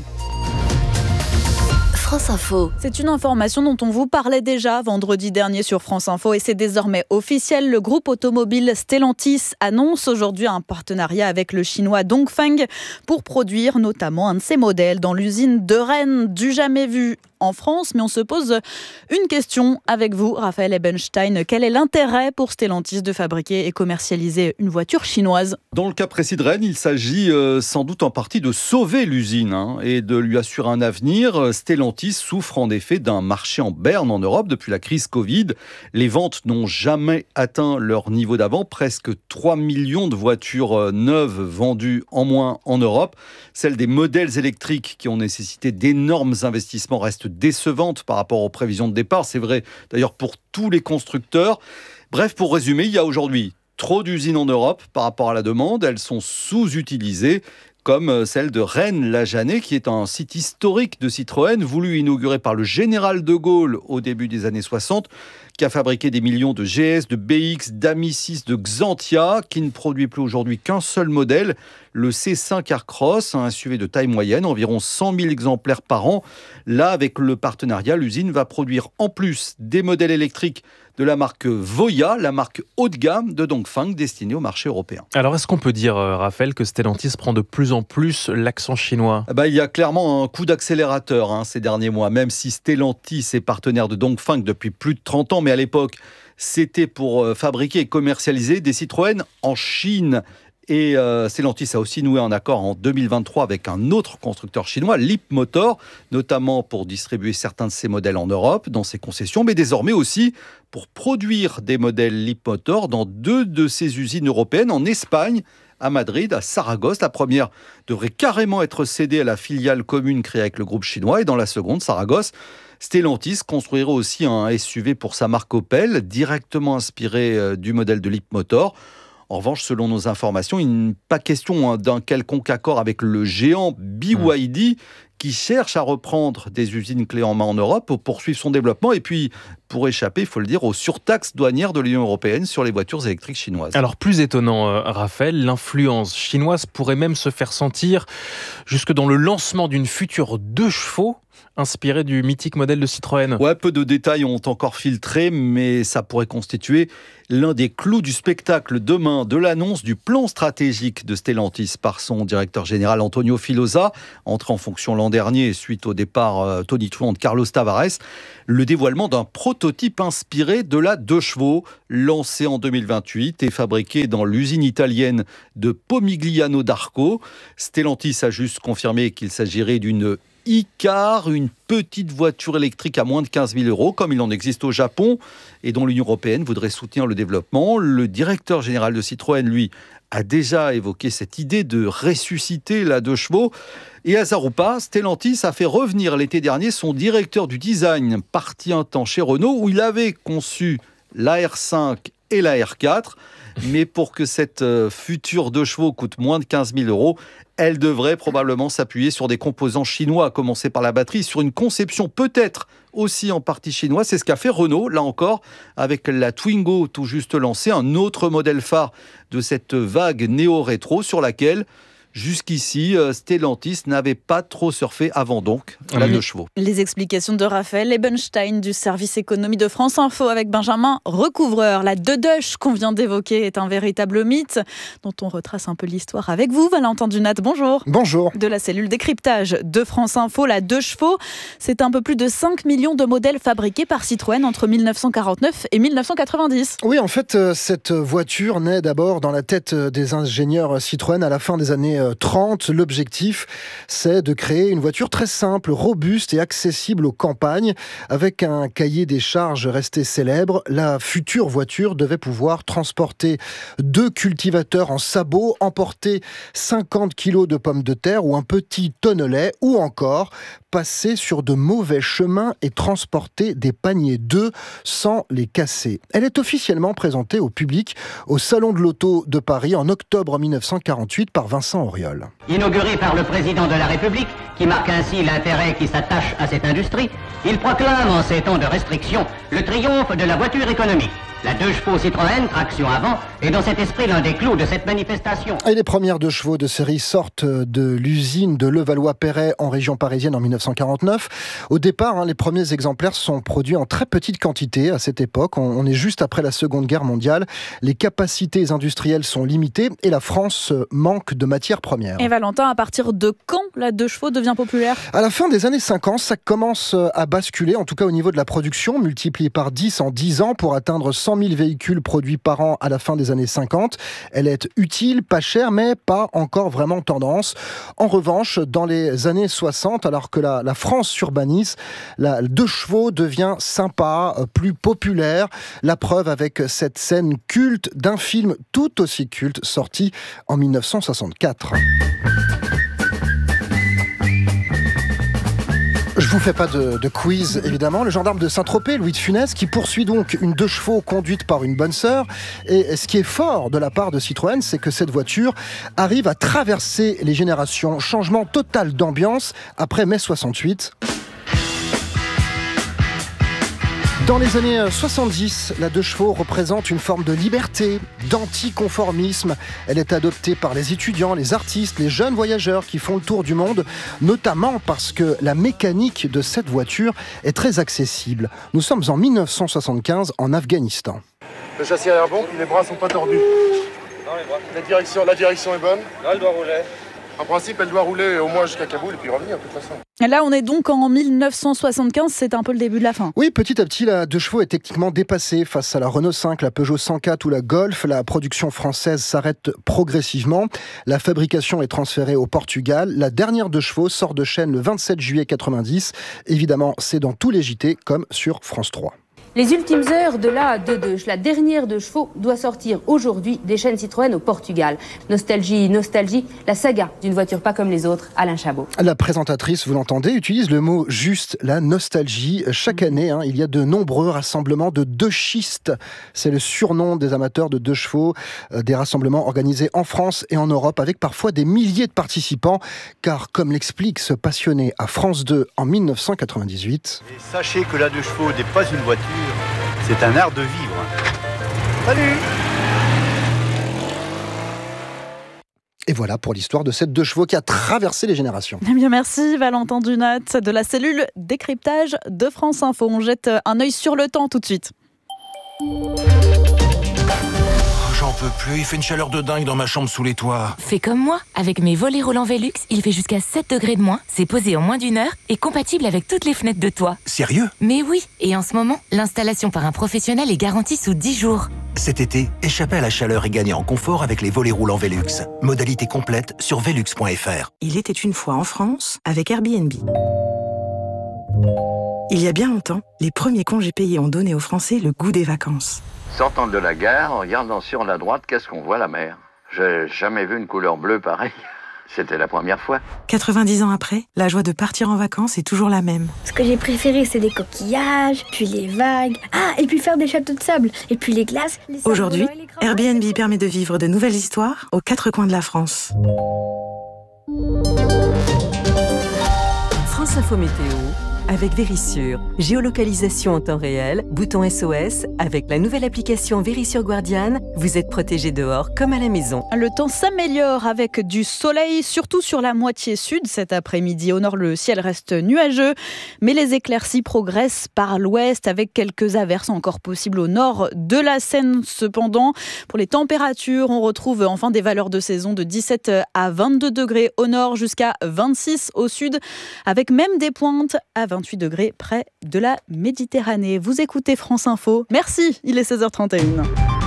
France Info. C'est une information dont on vous parlait déjà vendredi dernier sur France Info et c'est désormais officiel. Le groupe automobile Stellantis annonce aujourd'hui un partenariat avec le chinois Dongfeng pour produire notamment un de ses modèles dans l'usine de Rennes, du jamais vu en France. Mais on se pose une question avec vous, Raphaël Ebenstein. Quel est l'intérêt pour Stellantis de fabriquer et commercialiser une voiture chinoise ? Dans le cas précis de Rennes, il s'agit euh, sans doute en partie de sauver l'usine hein, et de lui assurer un avenir. Stellantis souffre en effet d'un marché en berne en Europe depuis la crise Covid. Les ventes n'ont jamais atteint leur niveau d'avant. Presque trois millions de voitures neuves vendues en moins en Europe. Celles des modèles électriques qui ont nécessité d'énormes investissements restent décevantes par rapport aux prévisions de départ. C'est vrai d'ailleurs pour tous les constructeurs. Bref, pour résumer, il y a aujourd'hui trop d'usines en Europe par rapport à la demande. Elles sont sous-utilisées, comme celle de Rennes-la-Janée, qui est un site historique de Citroën, voulu inaugurer par le général de Gaulle au début des années soixante. qui a fabriqué des millions de G S, de B X, d'Amicis, de Xantia, qui ne produit plus aujourd'hui qu'un seul modèle, le C cinq Aircross, un S U V de taille moyenne, environ cent mille exemplaires par an. Là, avec le partenariat, l'usine va produire en plus des modèles électriques de la marque Voya, la marque haut de gamme de Dongfeng destinée au marché européen. Alors, est-ce qu'on peut dire, Raphaël, que Stellantis prend de plus en plus l'accent chinois ? bah, Il y a clairement un coup d'accélérateur hein, ces derniers mois, même si Stellantis est partenaire de Dongfeng depuis plus de trente ans, mais à l'époque, c'était pour fabriquer et commercialiser des Citroën en Chine. Et euh, Stellantis a aussi noué un accord en deux mille vingt-trois avec un autre constructeur chinois, Leapmotor, notamment pour distribuer certains de ses modèles en Europe, dans ses concessions, mais désormais aussi pour produire des modèles Leapmotor dans deux de ses usines européennes, en Espagne, à Madrid, à Saragosse. La première devrait carrément être cédée à la filiale commune créée avec le groupe chinois, et dans la seconde, Saragosse, Stellantis construira aussi un S U V pour sa marque Opel, directement inspiré euh, du modèle de Leapmotor. En revanche, selon nos informations, il n'est pas question hein, d'un quelconque accord avec le géant B Y D qui cherche à reprendre des usines clés en main en Europe pour poursuivre son développement et puis pour échapper, il faut le dire, aux surtaxes douanières de l'Union européenne sur les voitures électriques chinoises. Alors plus étonnant, euh, Raphaël, l'influence chinoise pourrait même se faire sentir jusque dans le lancement d'une future deux chevaux inspiré du mythique modèle de Citroën. Ouais, peu de détails ont encore filtré, mais ça pourrait constituer l'un des clous du spectacle demain de l'annonce du plan stratégique de Stellantis par son directeur général Antonio Filosa, entré en fonction l'an dernier suite au départ euh, tonitruant de Carlos Tavares, le dévoilement d'un prototype inspiré de la deux chevaux, lancé en deux mille vingt-huit et fabriqué dans l'usine italienne de Pomigliano d'Arco. Stellantis a juste confirmé qu'il s'agirait d'une e-car, une petite voiture électrique à moins de quinze mille euros, comme il en existe au Japon, et dont l'Union européenne voudrait soutenir le développement. Le directeur général de Citroën, lui, a déjà évoqué cette idée de ressusciter la deux chevaux. Et hasard ou pas, Stellantis a fait revenir l'été dernier son directeur du design, parti un temps chez Renault, où il avait conçu la R cinq et la R quatre. Mais pour que cette future deux chevaux coûte moins de quinze mille euros, elle devrait probablement s'appuyer sur des composants chinois, à commencer par la batterie, sur une conception peut-être aussi en partie chinoise. C'est ce qu'a fait Renault, là encore, avec la Twingo tout juste lancée, un autre modèle phare de cette vague néo-rétro sur laquelle jusqu'ici, Stellantis n'avait pas trop surfé avant donc la deux chevaux. Les explications de Raphaël Ebenstein du service économie de France Info avec Benjamin Recouvreur. La Deduche qu'on vient d'évoquer est un véritable mythe dont on retrace un peu l'histoire avec vous, Valentin Dunat. Bonjour. Bonjour. De la cellule décryptage de France Info, la deux chevaux, c'est un peu plus de cinq millions de modèles fabriqués par Citroën entre mille neuf cent quarante-neuf et mille neuf cent quatre-vingt-dix. Oui, en fait, cette voiture naît d'abord dans la tête des ingénieurs Citroën à la fin des années trente. L'objectif, c'est de créer une voiture très simple, robuste et accessible aux campagnes. Avec un cahier des charges resté célèbre, la future voiture devait pouvoir transporter deux cultivateurs en sabots, emporter cinquante kilos de pommes de terre ou un petit tonnelet, ou encore passer sur de mauvais chemins et transporter des paniers d'œufs sans les casser. Elle est officiellement présentée au public au Salon de l'Auto de Paris en octobre mille neuf cent quarante-huit par Vincent Auriol. Inauguré par le président de la République, qui marque ainsi l'intérêt qui s'attache à cette industrie, il proclame en ces temps de restriction le triomphe de la voiture économique. La deux chevaux Citroën, traction avant, est dans cet esprit l'un des clous de cette manifestation. Et les premières deux chevaux de série sortent de l'usine de Levallois-Perret en région parisienne en mille neuf cent quarante-neuf. Au départ, hein, les premiers exemplaires sont produits en très petite quantité à cette époque. On, on est juste après la Seconde Guerre mondiale. Les capacités industrielles sont limitées et la France manque de matières premières. Et Valentin, à partir de quand la deux chevaux devient populaire ? À la fin des années cinquante, ça commence à basculer, en tout cas au niveau de la production, multipliée par dix en dix ans pour atteindre cent mille véhicules produits par an à la fin des années cinquante. Elle est utile, pas chère, mais pas encore vraiment tendance. En revanche, dans les années soixante, alors que la, la France s'urbanise, la deux chevaux devient sympa, plus populaire. La preuve avec cette scène culte d'un film tout aussi culte sorti en mille neuf cent soixante-quatre. Je vous fais pas de, de quiz, évidemment. Le gendarme de Saint-Tropez, Louis de Funès, qui poursuit donc une deux chevaux conduite par une bonne sœur. Et ce qui est fort de la part de Citroën, c'est que cette voiture arrive à traverser les générations. Changement total d'ambiance après mai soixante-huit. Dans les années soixante-dix, la deux chevaux représente une forme de liberté, d'anticonformisme. Elle est adoptée par les étudiants, les artistes, les jeunes voyageurs qui font le tour du monde, notamment parce que la mécanique de cette voiture est très accessible. Nous sommes en mille neuf cent soixante-quinze en Afghanistan. Le châssis a l'air bon, puis les bras sont pas tordus. Non, les bras. La direction, la direction est bonne. Là, elle doit rouler. En principe, elle doit rouler au moins jusqu'à Kaboul et puis revenir de toute façon. Là, on est donc en mille neuf cent soixante-quinze, c'est un peu le début de la fin. Oui, petit à petit, la deux chevaux est techniquement dépassée face à la Renault cinq, la Peugeot cent quatre ou la Golf. La production française s'arrête progressivement. La fabrication est transférée au Portugal. La dernière deux chevaux sort de chaîne le vingt-sept juillet quatre-vingt-dix. Évidemment, c'est dans tous les J T comme sur France trois. Les ultimes heures de la deux deux, la dernière deux chevaux, doit sortir aujourd'hui des chaînes Citroën au Portugal. Nostalgie, nostalgie, la saga d'une voiture pas comme les autres, Alain Chabot. La présentatrice, vous l'entendez, utilise le mot juste, la nostalgie. Chaque année, hein, il y a de nombreux rassemblements de deux schistes. C'est le surnom des amateurs de deux chevaux. Euh, des rassemblements organisés en France et en Europe avec parfois des milliers de participants. Car, comme l'explique ce passionné à France deux en mille neuf cent quatre-vingt-dix-huit... Et sachez que la deux chevaux n'est pas une voiture. C'est un art de vivre. Salut! Et voilà pour l'histoire de cette deux chevaux qui a traversé les générations. Eh bien, merci Valentin Dunat de la cellule décryptage de France Info. On jette un œil sur le temps tout de suite. J'en peux plus, il fait une chaleur de dingue dans ma chambre sous les toits. Fais comme moi, avec mes volets roulants Velux, il fait jusqu'à sept degrés de moins, c'est posé en moins d'une heure et compatible avec toutes les fenêtres de toit. Sérieux? Mais oui, et en ce moment, l'installation par un professionnel est garantie sous dix jours. Cet été, échappez à la chaleur et gagnez en confort avec les volets roulants Velux. Modalité complète sur velux point f r. Il était une fois en France avec Airbnb. Il y a bien longtemps, les premiers congés payés ont donné aux Français le goût des vacances. Sortant de la gare, en regardant sur la droite, qu'est-ce qu'on voit? La mer. J'ai jamais vu une couleur bleue pareille. C'était la première fois. quatre-vingt-dix ans après, la joie de partir en vacances est toujours la même. Ce que j'ai préféré, c'est les coquillages, puis les vagues. Ah, et puis faire des châteaux de sable, et puis les glaces. Les Aujourd'hui, Airbnb permet de vivre de nouvelles histoires aux quatre coins de la France. France Info Météo avec Vérissure. Géolocalisation en temps réel, bouton S O S. Avec la nouvelle application Vérissure Guardian, vous êtes protégé dehors comme à la maison. Le temps s'améliore avec du soleil, surtout sur la moitié sud cet après-midi. Au nord, le ciel reste nuageux, mais les éclaircies progressent par l'ouest avec quelques averses encore possibles au nord de la Seine. Cependant, pour les températures, on retrouve enfin des valeurs de saison de dix-sept à vingt-deux degrés au nord jusqu'à vingt-six au sud, avec même des pointes à vingt-huit degrés près de la Méditerranée. Vous écoutez France Info. Merci, il est seize heures trente et une.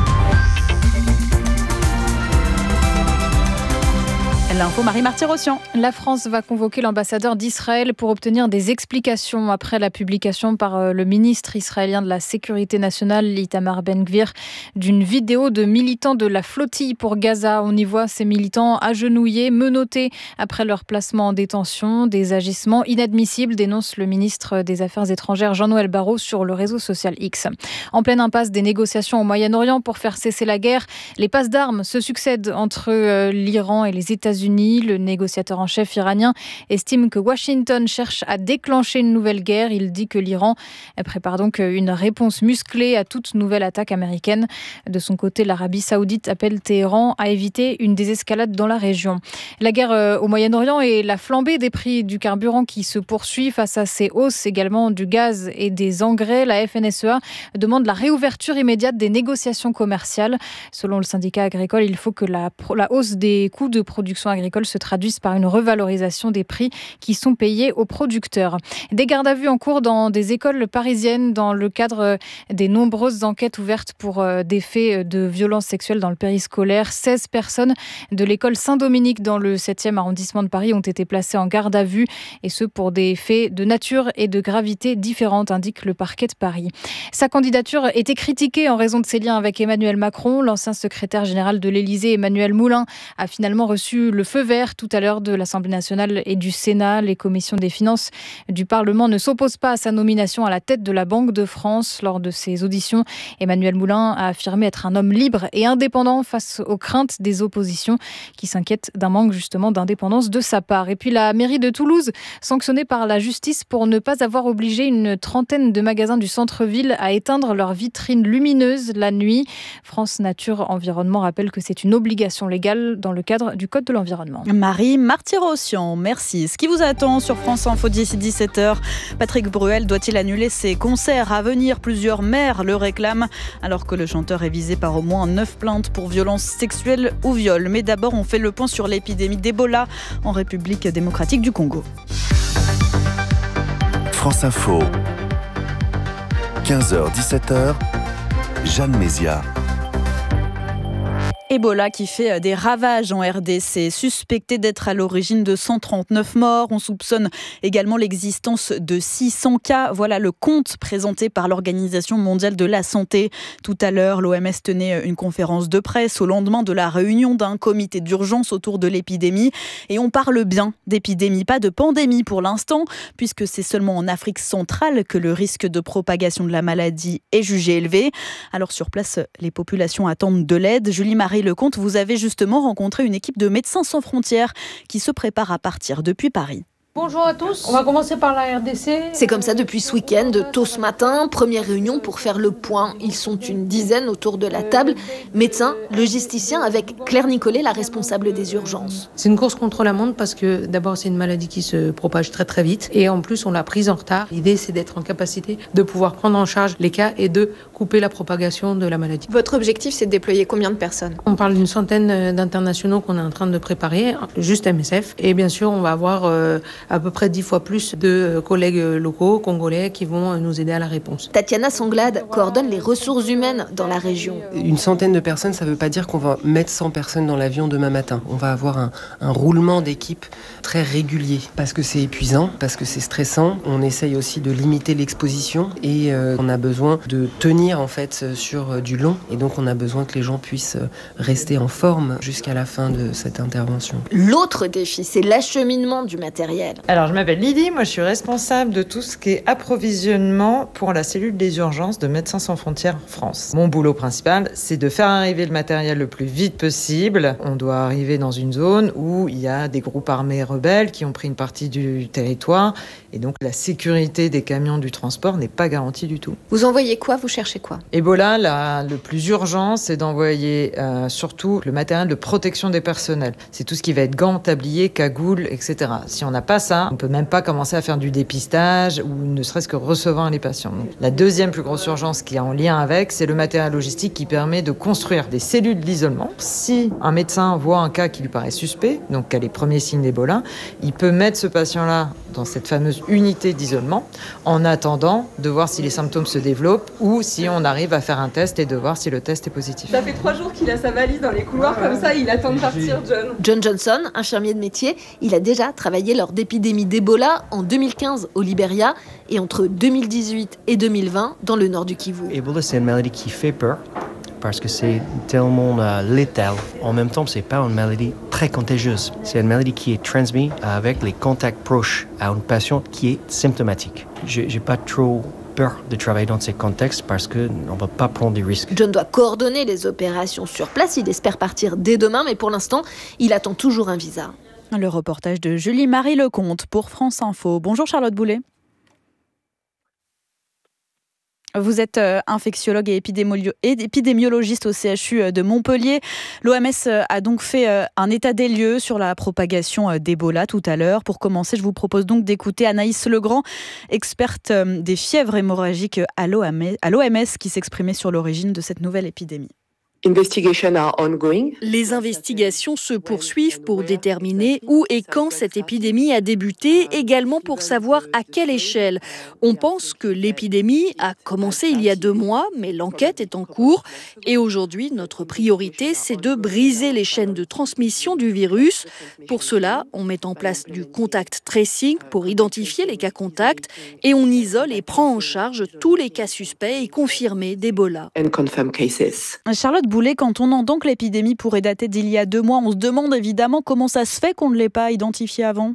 L'info, Marie Marty-Rossian. La France va convoquer l'ambassadeur d'Israël pour obtenir des explications après la publication par le ministre israélien de la Sécurité nationale, Itamar Ben-Gvir, d'une vidéo de militants de la flottille pour Gaza. On y voit ces militants agenouillés, menottés après leur placement en détention. Des agissements inadmissibles, dénonce le ministre des Affaires étrangères Jean-Noël Barrot sur le réseau social X. En pleine impasse des négociations au Moyen-Orient pour faire cesser la guerre, les passes d'armes se succèdent entre l'Iran et les États-Unis. Le négociateur en chef iranien estime que Washington cherche à déclencher une nouvelle guerre. Il dit que l'Iran prépare donc une réponse musclée à toute nouvelle attaque américaine. De son côté, l'Arabie saoudite appelle Téhéran à éviter une désescalade dans la région. La guerre au Moyen-Orient et la flambée des prix du carburant qui se poursuit face à ces hausses également du gaz et des engrais. La F N S E A demande la réouverture immédiate des négociations commerciales. Selon le syndicat agricole, il faut que la, la hausse des coûts de production agricole se traduisent par une revalorisation des prix qui sont payés aux producteurs. Des gardes à vue en cours dans des écoles parisiennes dans le cadre des nombreuses enquêtes ouvertes pour des faits de violences sexuelles dans le périscolaire. seize personnes de l'école Saint-Dominique dans le septième arrondissement de Paris ont été placées en garde à vue et ce pour des faits de nature et de gravité différentes, indique le parquet de Paris. Sa candidature était critiquée en raison de ses liens avec Emmanuel Macron. L'ancien secrétaire général de l'Élysée, Emmanuel Moulin, a finalement reçu le feu vert tout à l'heure de l'Assemblée nationale et du Sénat. Les commissions des finances du Parlement ne s'opposent pas à sa nomination à la tête de la Banque de France. Lors de ses auditions, Emmanuel Moulin a affirmé être un homme libre et indépendant face aux craintes des oppositions qui s'inquiètent d'un manque justement d'indépendance de sa part. Et puis la mairie de Toulouse, sanctionnée par la justice pour ne pas avoir obligé une trentaine de magasins du centre-ville à éteindre leurs vitrines lumineuses la nuit. France Nature Environnement rappelle que c'est une obligation légale dans le cadre du Code de l'environnement. Marie Martyrossian, merci. Ce qui vous attend sur France Info d'ici dix-sept heures. Patrick Bruel doit-il annuler ses concerts à venir? Plusieurs maires le réclament, alors que le chanteur est visé par au moins neuf plaintes pour violences sexuelles ou viol. Mais d'abord, on fait le point sur l'épidémie d'Ebola en République démocratique du Congo. France Info, quinze heures dix-sept heures, Jeanne Mézia. Ebola qui fait des ravages en R D C, suspecté d'être à l'origine de cent trente-neuf morts. On soupçonne également l'existence de six cents cas. Voilà le compte présenté par l'Organisation mondiale de la santé. Tout à l'heure, l'O M S tenait une conférence de presse au lendemain de la réunion d'un comité d'urgence autour de l'épidémie. Et on parle bien d'épidémie, pas de pandémie pour l'instant, puisque c'est seulement en Afrique centrale que le risque de propagation de la maladie est jugé élevé. Alors sur place, les populations attendent de l'aide. Julie-Marie Lecomte, vous avez justement rencontré une équipe de Médecins sans frontières qui se prépare à partir depuis Paris. Bonjour à tous, on va commencer par la R D C. C'est comme ça depuis ce week-end, tôt ce matin, première réunion pour faire le point. Ils sont une dizaine autour de la table, médecins, logisticiens, avec Claire Nicolet, la responsable des urgences. C'est une course contre la montre parce que d'abord c'est une maladie qui se propage très très vite et en plus on l'a prise en retard. L'idée c'est d'être en capacité de pouvoir prendre en charge les cas et de couper la propagation de la maladie. Votre objectif c'est de déployer combien de personnes? On parle d'une centaine d'internationaux qu'on est en train de préparer, juste M S F, et bien sûr on va avoir euh, à peu près dix fois plus de collègues locaux, congolais, qui vont nous aider à la réponse. Tatiana Sanglade coordonne les ressources humaines dans la région. Une centaine de personnes, ça ne veut pas dire qu'on va mettre cent personnes dans l'avion demain matin. On va avoir un, un roulement d'équipe très régulier, parce que c'est épuisant, parce que c'est stressant. On essaye aussi de limiter l'exposition et euh, on a besoin de tenir en fait sur du long. Et donc on a besoin que les gens puissent rester en forme jusqu'à la fin de cette intervention. L'autre défi, c'est l'acheminement du matériel. Alors, je m'appelle Lydie, moi je suis responsable de tout ce qui est approvisionnement pour la cellule des urgences de Médecins sans frontières en France. Mon boulot principal, c'est de faire arriver le matériel le plus vite possible. On doit arriver dans une zone où il y a des groupes armés rebelles qui ont pris une partie du territoire et donc la sécurité des camions du transport n'est pas garantie du tout. Vous envoyez quoi? Vous cherchez quoi? Ebola, là, le plus urgent, c'est d'envoyer euh, surtout le matériel de protection des personnels. C'est tout ce qui va être gants, tabliers, cagoules, et cetera. Si on n'a pas ça, on peut même pas commencer à faire du dépistage ou ne serait-ce que recevoir les patients. Donc, la deuxième plus grosse urgence qui est en lien avec, c'est le matériel logistique qui permet de construire des cellules d'isolement. Si un médecin voit un cas qui lui paraît suspect, donc qui a les premiers signes d'Ebola, il peut mettre ce patient-là dans cette fameuse unité d'isolement en attendant de voir si les symptômes se développent ou si on arrive à faire un test et de voir si le test est positif. Ça fait trois jours qu'il a sa valise dans les couloirs comme ça, il attend de partir, John. John Johnson, infirmier de métier, il a déjà travaillé lors d'épidémies d'Ebola en deux mille quinze au Libéria et entre deux mille dix-huit et deux mille vingt dans le nord du Kivu. Ebola, c'est une maladie qui fait peur parce que c'est tellement euh, létal. En même temps, c'est pas une maladie très contagieuse. C'est une maladie qui est transmise avec les contacts proches à une patiente qui est symptomatique. J'ai, j'ai pas trop peur de travailler dans ces contextes parce qu'on ne va pas prendre des risques. John doit coordonner les opérations sur place. Il espère partir dès demain, mais pour l'instant, il attend toujours un visa. Le reportage de Julie-Marie Lecomte pour France Info. Bonjour Charlotte Boulet. Vous êtes infectiologue et épidémiologiste au C H U de Montpellier. L'O M S a donc fait un état des lieux sur la propagation d'Ebola tout à l'heure. Pour commencer, je vous propose donc d'écouter Anaïs Legrand, experte des fièvres hémorragiques à l'O M S, qui s'exprimait sur l'origine de cette nouvelle épidémie. Les investigations se poursuivent pour déterminer où et quand cette épidémie a débuté, également pour savoir à quelle échelle. On pense que l'épidémie a commencé il y a deux mois, mais l'enquête est en cours. Et aujourd'hui, notre priorité, c'est de briser les chaînes de transmission du virus. Pour cela, on met en place du contact tracing pour identifier les cas contacts et on isole et prend en charge tous les cas suspects et confirmés d'Ebola. Charlotte Boulet, quand on entend que l'épidémie pourrait dater d'il y a deux mois, on se demande évidemment comment ça se fait qu'on ne l'ait pas identifié avant.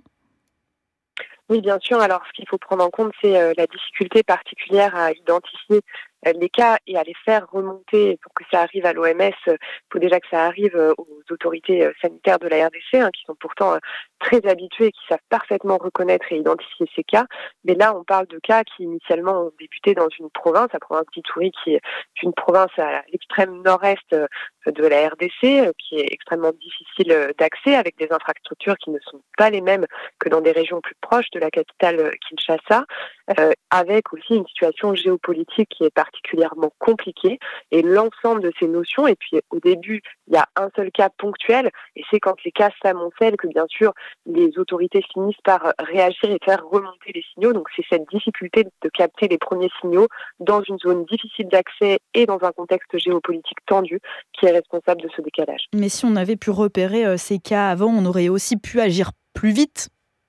Oui, bien sûr. Alors, ce qu'il faut prendre en compte, c'est euh, la difficulté particulière à identifier euh, les cas et à les faire remonter pour que ça arrive à l'O M S. Il faut déjà que ça arrive euh, aux autorités euh, sanitaires de la R D C, hein, qui sont pourtant euh, très habitués et qui savent parfaitement reconnaître et identifier ces cas. Mais là, on parle de cas qui initialement ont débuté dans une province, la province d'Ituri, qui est une province à l'extrême nord-est euh, de la R D C, euh, qui est extrêmement difficile euh, d'accès, avec des infrastructures qui ne sont pas les mêmes que dans des régions plus proches de la capitale euh, Kinshasa, euh, avec aussi une situation géopolitique qui est particulièrement compliquée. Et l'ensemble de ces notions, et puis au début, il y a un seul cas ponctuel, et c'est quand les cas s'amoncellent que bien sûr les autorités finissent par réagir et faire remonter les signaux. Donc c'est cette difficulté de capter les premiers signaux dans une zone difficile d'accès et dans un contexte géopolitique tendu qui est responsable de ce décalage. Mais si on avait pu repérer euh, ces cas avant, on aurait aussi pu agir plus vite.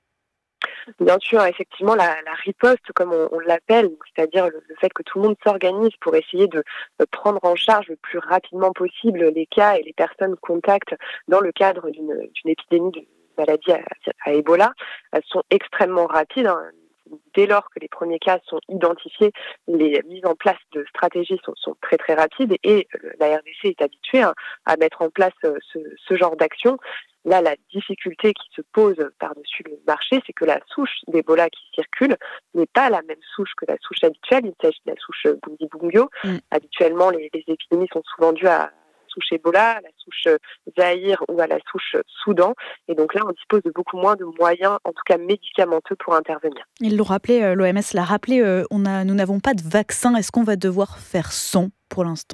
Bien sûr, effectivement, la, la riposte, comme on, on l'appelle, c'est-à-dire le, le fait que tout le monde s'organise pour essayer de, de prendre en charge le plus rapidement possible les cas et les personnes contacts dans le cadre d'une, d'une épidémie de maladie à, à Ebola, elles sont extrêmement rapides. Hein. Dès lors que les premiers cas sont identifiés, les mises en place de stratégies sont, sont très très rapides et la R D C est habituée hein, à mettre en place ce, ce genre d'action. Là, la difficulté qui se pose par-dessus le marché, c'est que la souche d'Ebola qui circule n'est pas la même souche que la souche habituelle. Il s'agit de la souche Bundibugyo. Mm. Habituellement, les, les épidémies sont souvent dues à la souche Ebola, à la souche Zaïre ou à la souche Soudan. Et donc là, on dispose de beaucoup moins de moyens, en tout cas médicamenteux, pour intervenir. Ils l'ont rappelé, l'O M S l'a rappelé, on a, nous n'avons pas de vaccin. Est-ce qu'on va devoir faire sans pour l'instant ?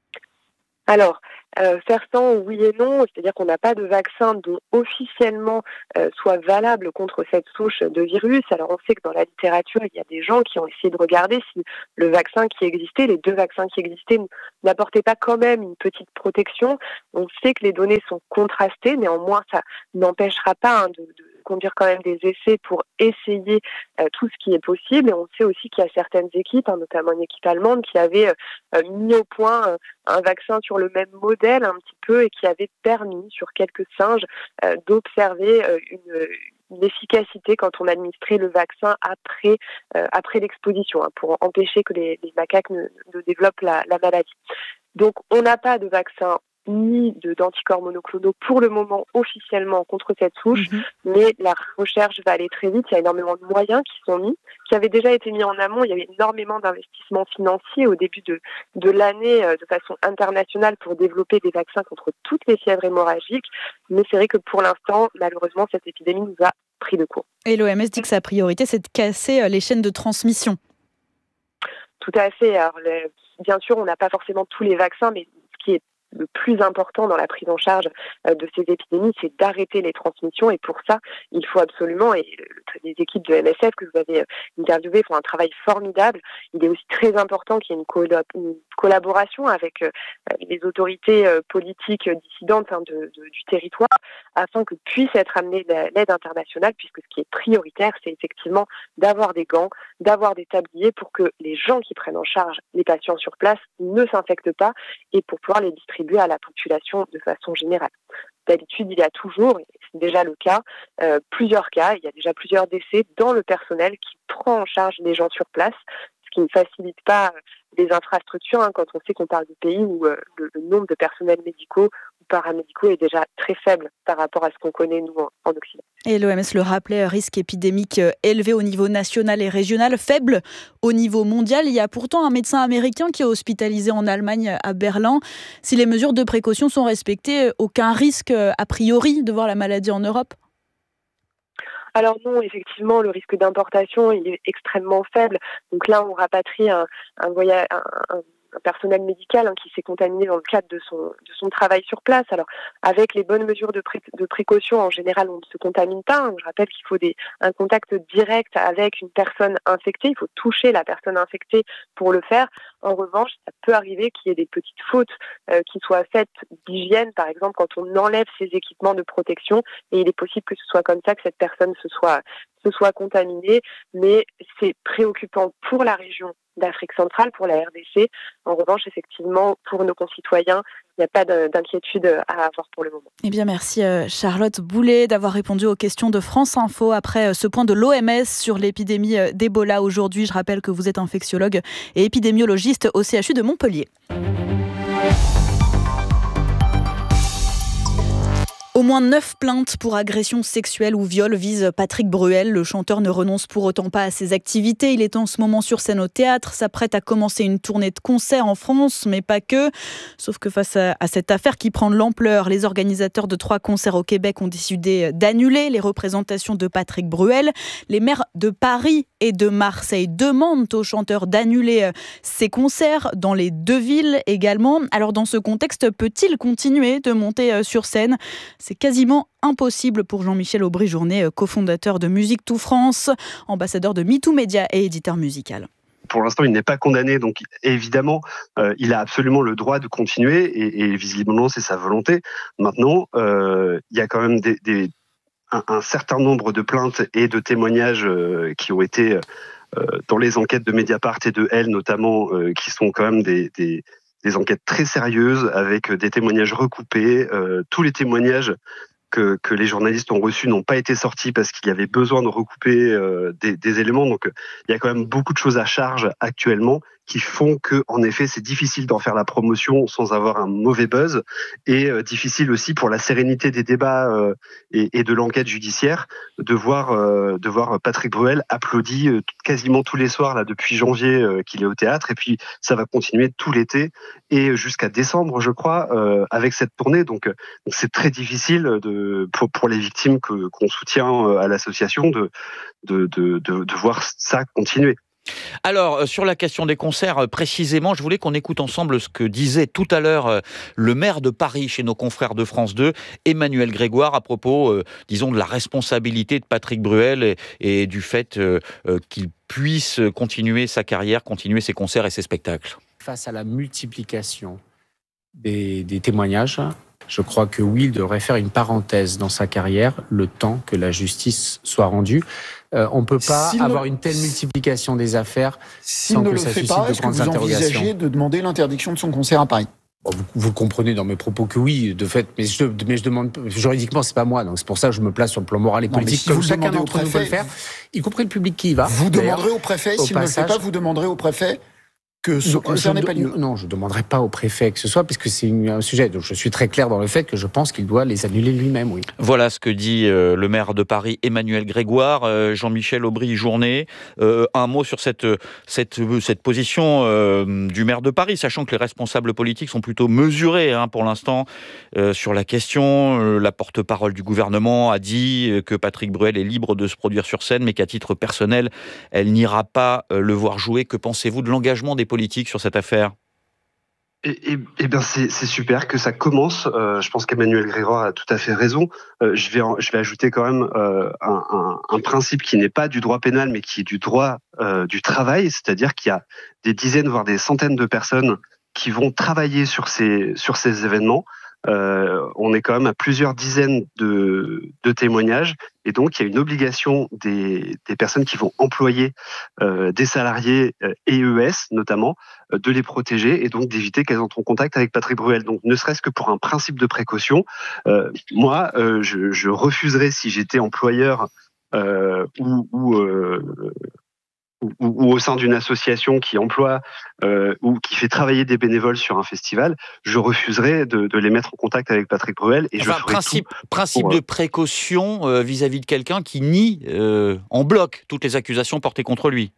Alors, euh, faire sans, oui et non, c'est-à-dire qu'on n'a pas de vaccin dont officiellement euh, soit valable contre cette souche de virus. Alors on sait que dans la littérature, il y a des gens qui ont essayé de regarder si le vaccin qui existait, les deux vaccins qui existaient, n'apportaient pas quand même une petite protection. On sait que les données sont contrastées, néanmoins ça n'empêchera pas hein, de, de conduire quand même des essais pour essayer euh, tout ce qui est possible. Et on sait aussi qu'il y a certaines équipes, hein, notamment une équipe allemande, qui avait euh, mis au point euh, un vaccin sur le même modèle un petit peu et qui avait permis sur quelques singes euh, d'observer euh, une, une efficacité quand on administrait le vaccin après, euh, après l'exposition, hein, pour empêcher que les, les macaques ne, ne développent la, la maladie. Donc on n'a pas de vaccin ni de, d'anticorps monoclonaux pour le moment officiellement contre cette souche, mmh. mais la recherche va aller très vite. Il y a énormément de moyens qui sont mis, qui avaient déjà été mis en amont. Il y avait énormément d'investissements financiers au début de, de l'année euh, de façon internationale pour développer des vaccins contre toutes les fièvres hémorragiques. Mais c'est vrai que pour l'instant, malheureusement, cette épidémie nous a pris de court. Et l'O M S dit que sa priorité, c'est de casser les chaînes de transmission. Tout à fait. Alors, le, bien sûr, on n'a pas forcément tous les vaccins, mais ce qui est le plus important dans la prise en charge de ces épidémies, c'est d'arrêter les transmissions. Et pour ça, il faut absolument, et les équipes de M S F que vous avez interviewées font un travail formidable. Il est aussi très important qu'il y ait une, colla- une collaboration avec les autorités politiques dissidentes hein, de, de, du territoire afin que puisse être amenée l'aide internationale, puisque ce qui est prioritaire, c'est effectivement d'avoir des gants, d'avoir des tabliers pour que les gens qui prennent en charge les patients sur place ne s'infectent pas et pour pouvoir les distribuer à la population de façon générale. D'habitude, il y a toujours, et c'est déjà le cas, euh, plusieurs cas, il y a déjà plusieurs décès dans le personnel qui prend en charge les gens sur place, ce qui ne facilite pas les infrastructures hein, quand on sait qu'on parle de pays où euh, le, le nombre de personnels médicaux ou paramédicaux est déjà très faible par rapport à ce qu'on connaît nous en, en Occident. Et l'O M S le rappelait, risque épidémique élevé au niveau national et régional, faible au niveau mondial. Il y a pourtant un médecin américain qui est hospitalisé en Allemagne à Berlin. Si les mesures de précaution sont respectées, aucun risque a priori de voir la maladie en Europe ? Alors non, effectivement, le risque d'importation il est extrêmement faible. Donc là, on rapatrie un, un voyage, un, un, un personnel médical hein, qui s'est contaminé dans le cadre de son, de son travail sur place. Alors, avec les bonnes mesures de, pré- de précaution, en général, on ne se contamine pas. Hein. Je rappelle qu'il faut des, un contact direct avec une personne infectée. Il faut toucher la personne infectée pour le faire. En revanche, ça peut arriver qu'il y ait des petites fautes euh, qui soient faites d'hygiène, par exemple, quand on enlève ses équipements de protection. Et il est possible que ce soit comme ça que cette personne se soit, se soit contaminée. Mais c'est préoccupant pour la région d'Afrique centrale, pour la R D C. En revanche, effectivement, pour nos concitoyens, il n'y a pas d'inquiétude à avoir pour le moment. Eh bien, merci Charlotte Boulet d'avoir répondu aux questions de France Info après ce point de l'O M S sur l'épidémie d'Ebola aujourd'hui. Je rappelle que vous êtes infectiologue et épidémiologiste au C H U de Montpellier. Au moins neuf plaintes pour agression sexuelle ou viol visent Patrick Bruel. Le chanteur ne renonce pour autant pas à ses activités. Il est en ce moment sur scène au théâtre, s'apprête à commencer une tournée de concerts en France, mais pas que. Sauf que face à, à cette affaire qui prend de l'ampleur, les organisateurs de trois concerts au Québec ont décidé d'annuler les représentations de Patrick Bruel. Les maires de Paris et de Marseille demandent au chanteur d'annuler ses concerts dans les deux villes également. Alors dans ce contexte, peut-il continuer de monter sur scène ? C'est quasiment impossible pour Jean-Michel Aubry-Journet, cofondateur de Musique Tout France, ambassadeur de MeToo Média et éditeur musical. Pour l'instant, il n'est pas condamné, donc évidemment, euh, il a absolument le droit de continuer, et, et visiblement, c'est sa volonté. Maintenant, euh, il y a quand même des, des, un, un certain nombre de plaintes et de témoignages euh, qui ont été euh, dans les enquêtes de Mediapart et de Elle, notamment, euh, qui sont quand même des... des des enquêtes très sérieuses avec des témoignages recoupés. Euh, tous les témoignages que, que les journalistes ont reçus n'ont pas été sortis parce qu'il y avait besoin de recouper euh, des, des éléments. Donc, euh, il y a quand même beaucoup de choses à charge actuellement qui font que, en effet, c'est difficile d'en faire la promotion sans avoir un mauvais buzz, et euh, difficile aussi pour la sérénité des débats euh, et, et de l'enquête judiciaire de voir euh, de voir Patrick Bruel applaudi euh, quasiment tous les soirs là depuis janvier euh, qu'il est au théâtre, et puis ça va continuer tout l'été et jusqu'à décembre, je crois, euh, avec cette tournée. Donc, donc c'est très difficile de pour pour les victimes que qu'on soutient à l'association de de de de, de voir ça continuer. Alors, sur la question des concerts, précisément, je voulais qu'on écoute ensemble ce que disait tout à l'heure le maire de Paris chez nos confrères de France deux, Emmanuel Grégoire, à propos, euh, disons, de la responsabilité de Patrick Bruel et, et du fait euh, qu'il puisse continuer sa carrière, continuer ses concerts et ses spectacles. Face à la multiplication des, des témoignages, je crois que oui, il devrait faire une parenthèse dans sa carrière, le temps que la justice soit rendue. Euh, on ne peut pas S'il avoir ne... une telle multiplication des affaires S'il sans ne que le ça suscite fait pas, de est-ce que grandes vous interrogations. envisagez de demander l'interdiction de son concert à Paris ? Bon, vous, vous comprenez dans mes propos que oui, de fait, mais je, mais je demande, juridiquement, c'est pas moi, donc c'est pour ça que je me place sur le plan moral et politique, non, si comme chacun d'entre nous peut le faire, y compris le public qui y va. Vous demanderez au préfet, s'il ne le fait pas, vous demanderez au préfet que ce concert n'ait pas lieu. Non, je ne demanderai pas au préfet que ce soit, puisque c'est une, un sujet. Donc je suis très clair dans le fait que je pense qu'il doit les annuler lui-même, oui. Voilà ce que dit euh, le maire de Paris, Emmanuel Grégoire. euh, Jean-Michel Aubry-Journet. Euh, un mot sur cette, cette, cette position euh, du maire de Paris, sachant que les responsables politiques sont plutôt mesurés hein, pour l'instant euh, sur la question. Euh, la porte-parole du gouvernement a dit que Patrick Bruel est libre de se produire sur scène, mais qu'à titre personnel, elle n'ira pas euh, le voir jouer. Que pensez-vous de l'engagement des politiques sur cette affaire ? Eh, eh, eh bien, c'est, c'est super que ça commence. Euh, je pense qu'Emmanuel Grégoire a tout à fait raison. Euh, je vais, en, je vais ajouter quand même euh, un, un, un principe qui n'est pas du droit pénal, mais qui est du droit euh, du travail, c'est-à-dire qu'il y a des dizaines, voire des centaines de personnes qui vont travailler sur ces sur ces événements. Euh, on est quand même à plusieurs dizaines de, de témoignages, et donc il y a une obligation des, des personnes qui vont employer euh, des salariés euh, E E S notamment, euh, de les protéger et donc d'éviter qu'elles entrent en contact avec Patrick Bruel. Donc ne serait-ce que pour un principe de précaution, euh, moi euh, je, je refuserais, si j'étais employeur euh, ou, ou euh, Ou, ou au sein d'une association qui emploie euh, ou qui fait travailler des bénévoles sur un festival, je refuserais de, de les mettre en contact avec Patrick Bruel, et enfin, je ferai principe, tout principe pour, de précaution euh, vis-à-vis de quelqu'un qui nie euh, en bloc toutes les accusations portées contre lui.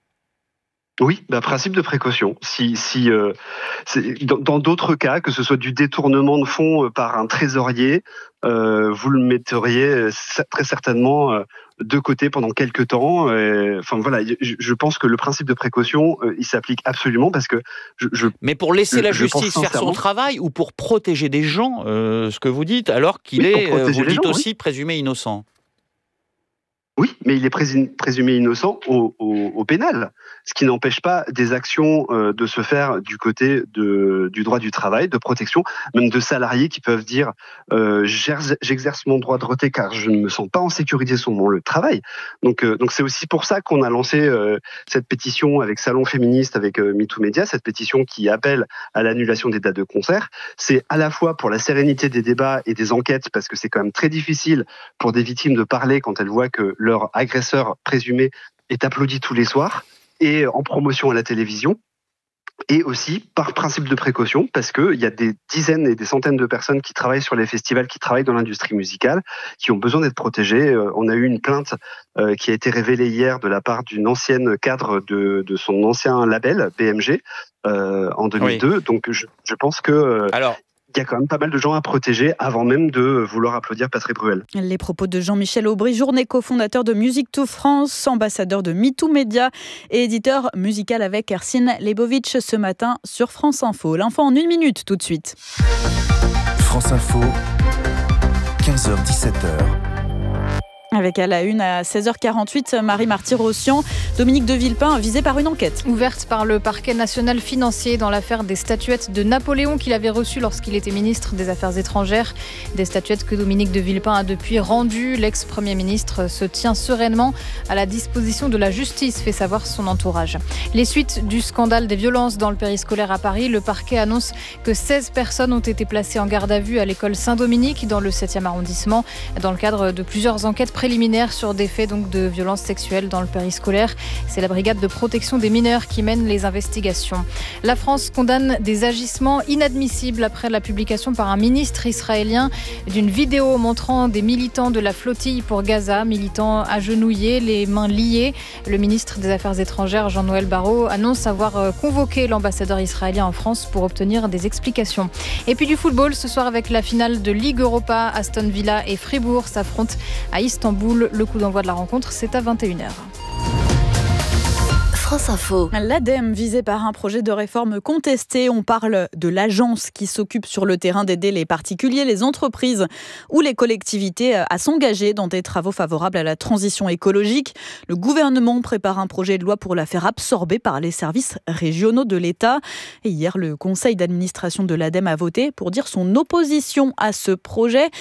Oui, bah, principe de précaution. Si, si, euh, c'est, dans, dans d'autres cas, que ce soit du détournement de fonds par un trésorier, euh, vous le metteriez très certainement euh, de côté pendant quelques temps. Euh, enfin voilà, je, je pense que le principe de précaution, euh, il s'applique absolument parce que je. je Mais pour laisser je, la je justice faire son travail ou pour protéger des gens, euh, ce que vous dites, alors qu'il oui, est, euh, vous le dites gens, aussi, oui. présumé innocent. Oui, mais il est présumé innocent au, au, au pénal, ce qui n'empêche pas des actions euh, de se faire du côté de, du droit du travail, de protection, même de salariés qui peuvent dire euh, j'exerce mon droit de retrait car je ne me sens pas en sécurité sur mon lieu de travail. Donc, euh, donc c'est aussi pour ça qu'on a lancé euh, cette pétition avec Salon Féministe, avec euh, MeTooMédia, cette pétition qui appelle à l'annulation des dates de concert. C'est à la fois pour la sérénité des débats et des enquêtes, parce que c'est quand même très difficile pour des victimes de parler quand elles voient que leur agresseur présumé est applaudi tous les soirs et en promotion à la télévision, et aussi par principe de précaution, parce qu'il y a des dizaines et des centaines de personnes qui travaillent sur les festivals, qui travaillent dans l'industrie musicale, qui ont besoin d'être protégées. Euh, on a eu une plainte euh, qui a été révélée hier de la part d'une ancienne cadre de, de son ancien label, B M G, euh, en deux mille deux. Oui. Donc je, je pense que... Euh, Alors... il y a quand même pas mal de gens à protéger avant même de vouloir applaudir Patrick Bruel. Les propos de Jean-Michel Aubry, Journet, cofondateur de Music to France, ambassadeur de MeTooMédia et éditeur musical avec Ersin Lebovitch ce matin sur France Info. L'info en une minute tout de suite. France Info, quinze heures dix-sept heures. Avec à la une à seize heures quarante-huit, Marie Marty-Rossian, Dominique de Villepin visé par une enquête. Ouverte par le parquet national financier dans l'affaire des statuettes de Napoléon qu'il avait reçues lorsqu'il était ministre des Affaires étrangères. Des statuettes que Dominique de Villepin a depuis rendues. L'ex-premier ministre se tient sereinement à la disposition de la justice, fait savoir son entourage. Les suites du scandale des violences dans le périscolaire à Paris, le parquet annonce que seize personnes ont été placées en garde à vue à l'école Saint-Dominique dans le septième arrondissement dans le cadre de plusieurs enquêtes préliminaires sur des faits donc, de violences sexuelles dans le périscolaire. C'est la brigade de protection des mineurs qui mène les investigations. La France condamne des agissements inadmissibles après la publication par un ministre israélien d'une vidéo montrant des militants de la flottille pour Gaza, militants agenouillés, les mains liées. Le ministre des Affaires étrangères, Jean-Noël Barrot, annonce avoir convoqué l'ambassadeur israélien en France pour obtenir des explications. Et puis du football, ce soir avec la finale de Ligue Europa, Aston Villa et Fribourg s'affrontent à Istanbul. Le coup d'envoi de la rencontre, c'est à vingt et une heures. France Info. L'ADEME visée par un projet de réforme contesté. On parle de l'agence qui s'occupe sur le terrain d'aider les particuliers, les entreprises ou les collectivités à s'engager dans des travaux favorables à la transition écologique. Le gouvernement prépare un projet de loi pour la faire absorber par les services régionaux de l'État. Et hier, le conseil d'administration de l'ADEME a voté pour dire son opposition à ce projet.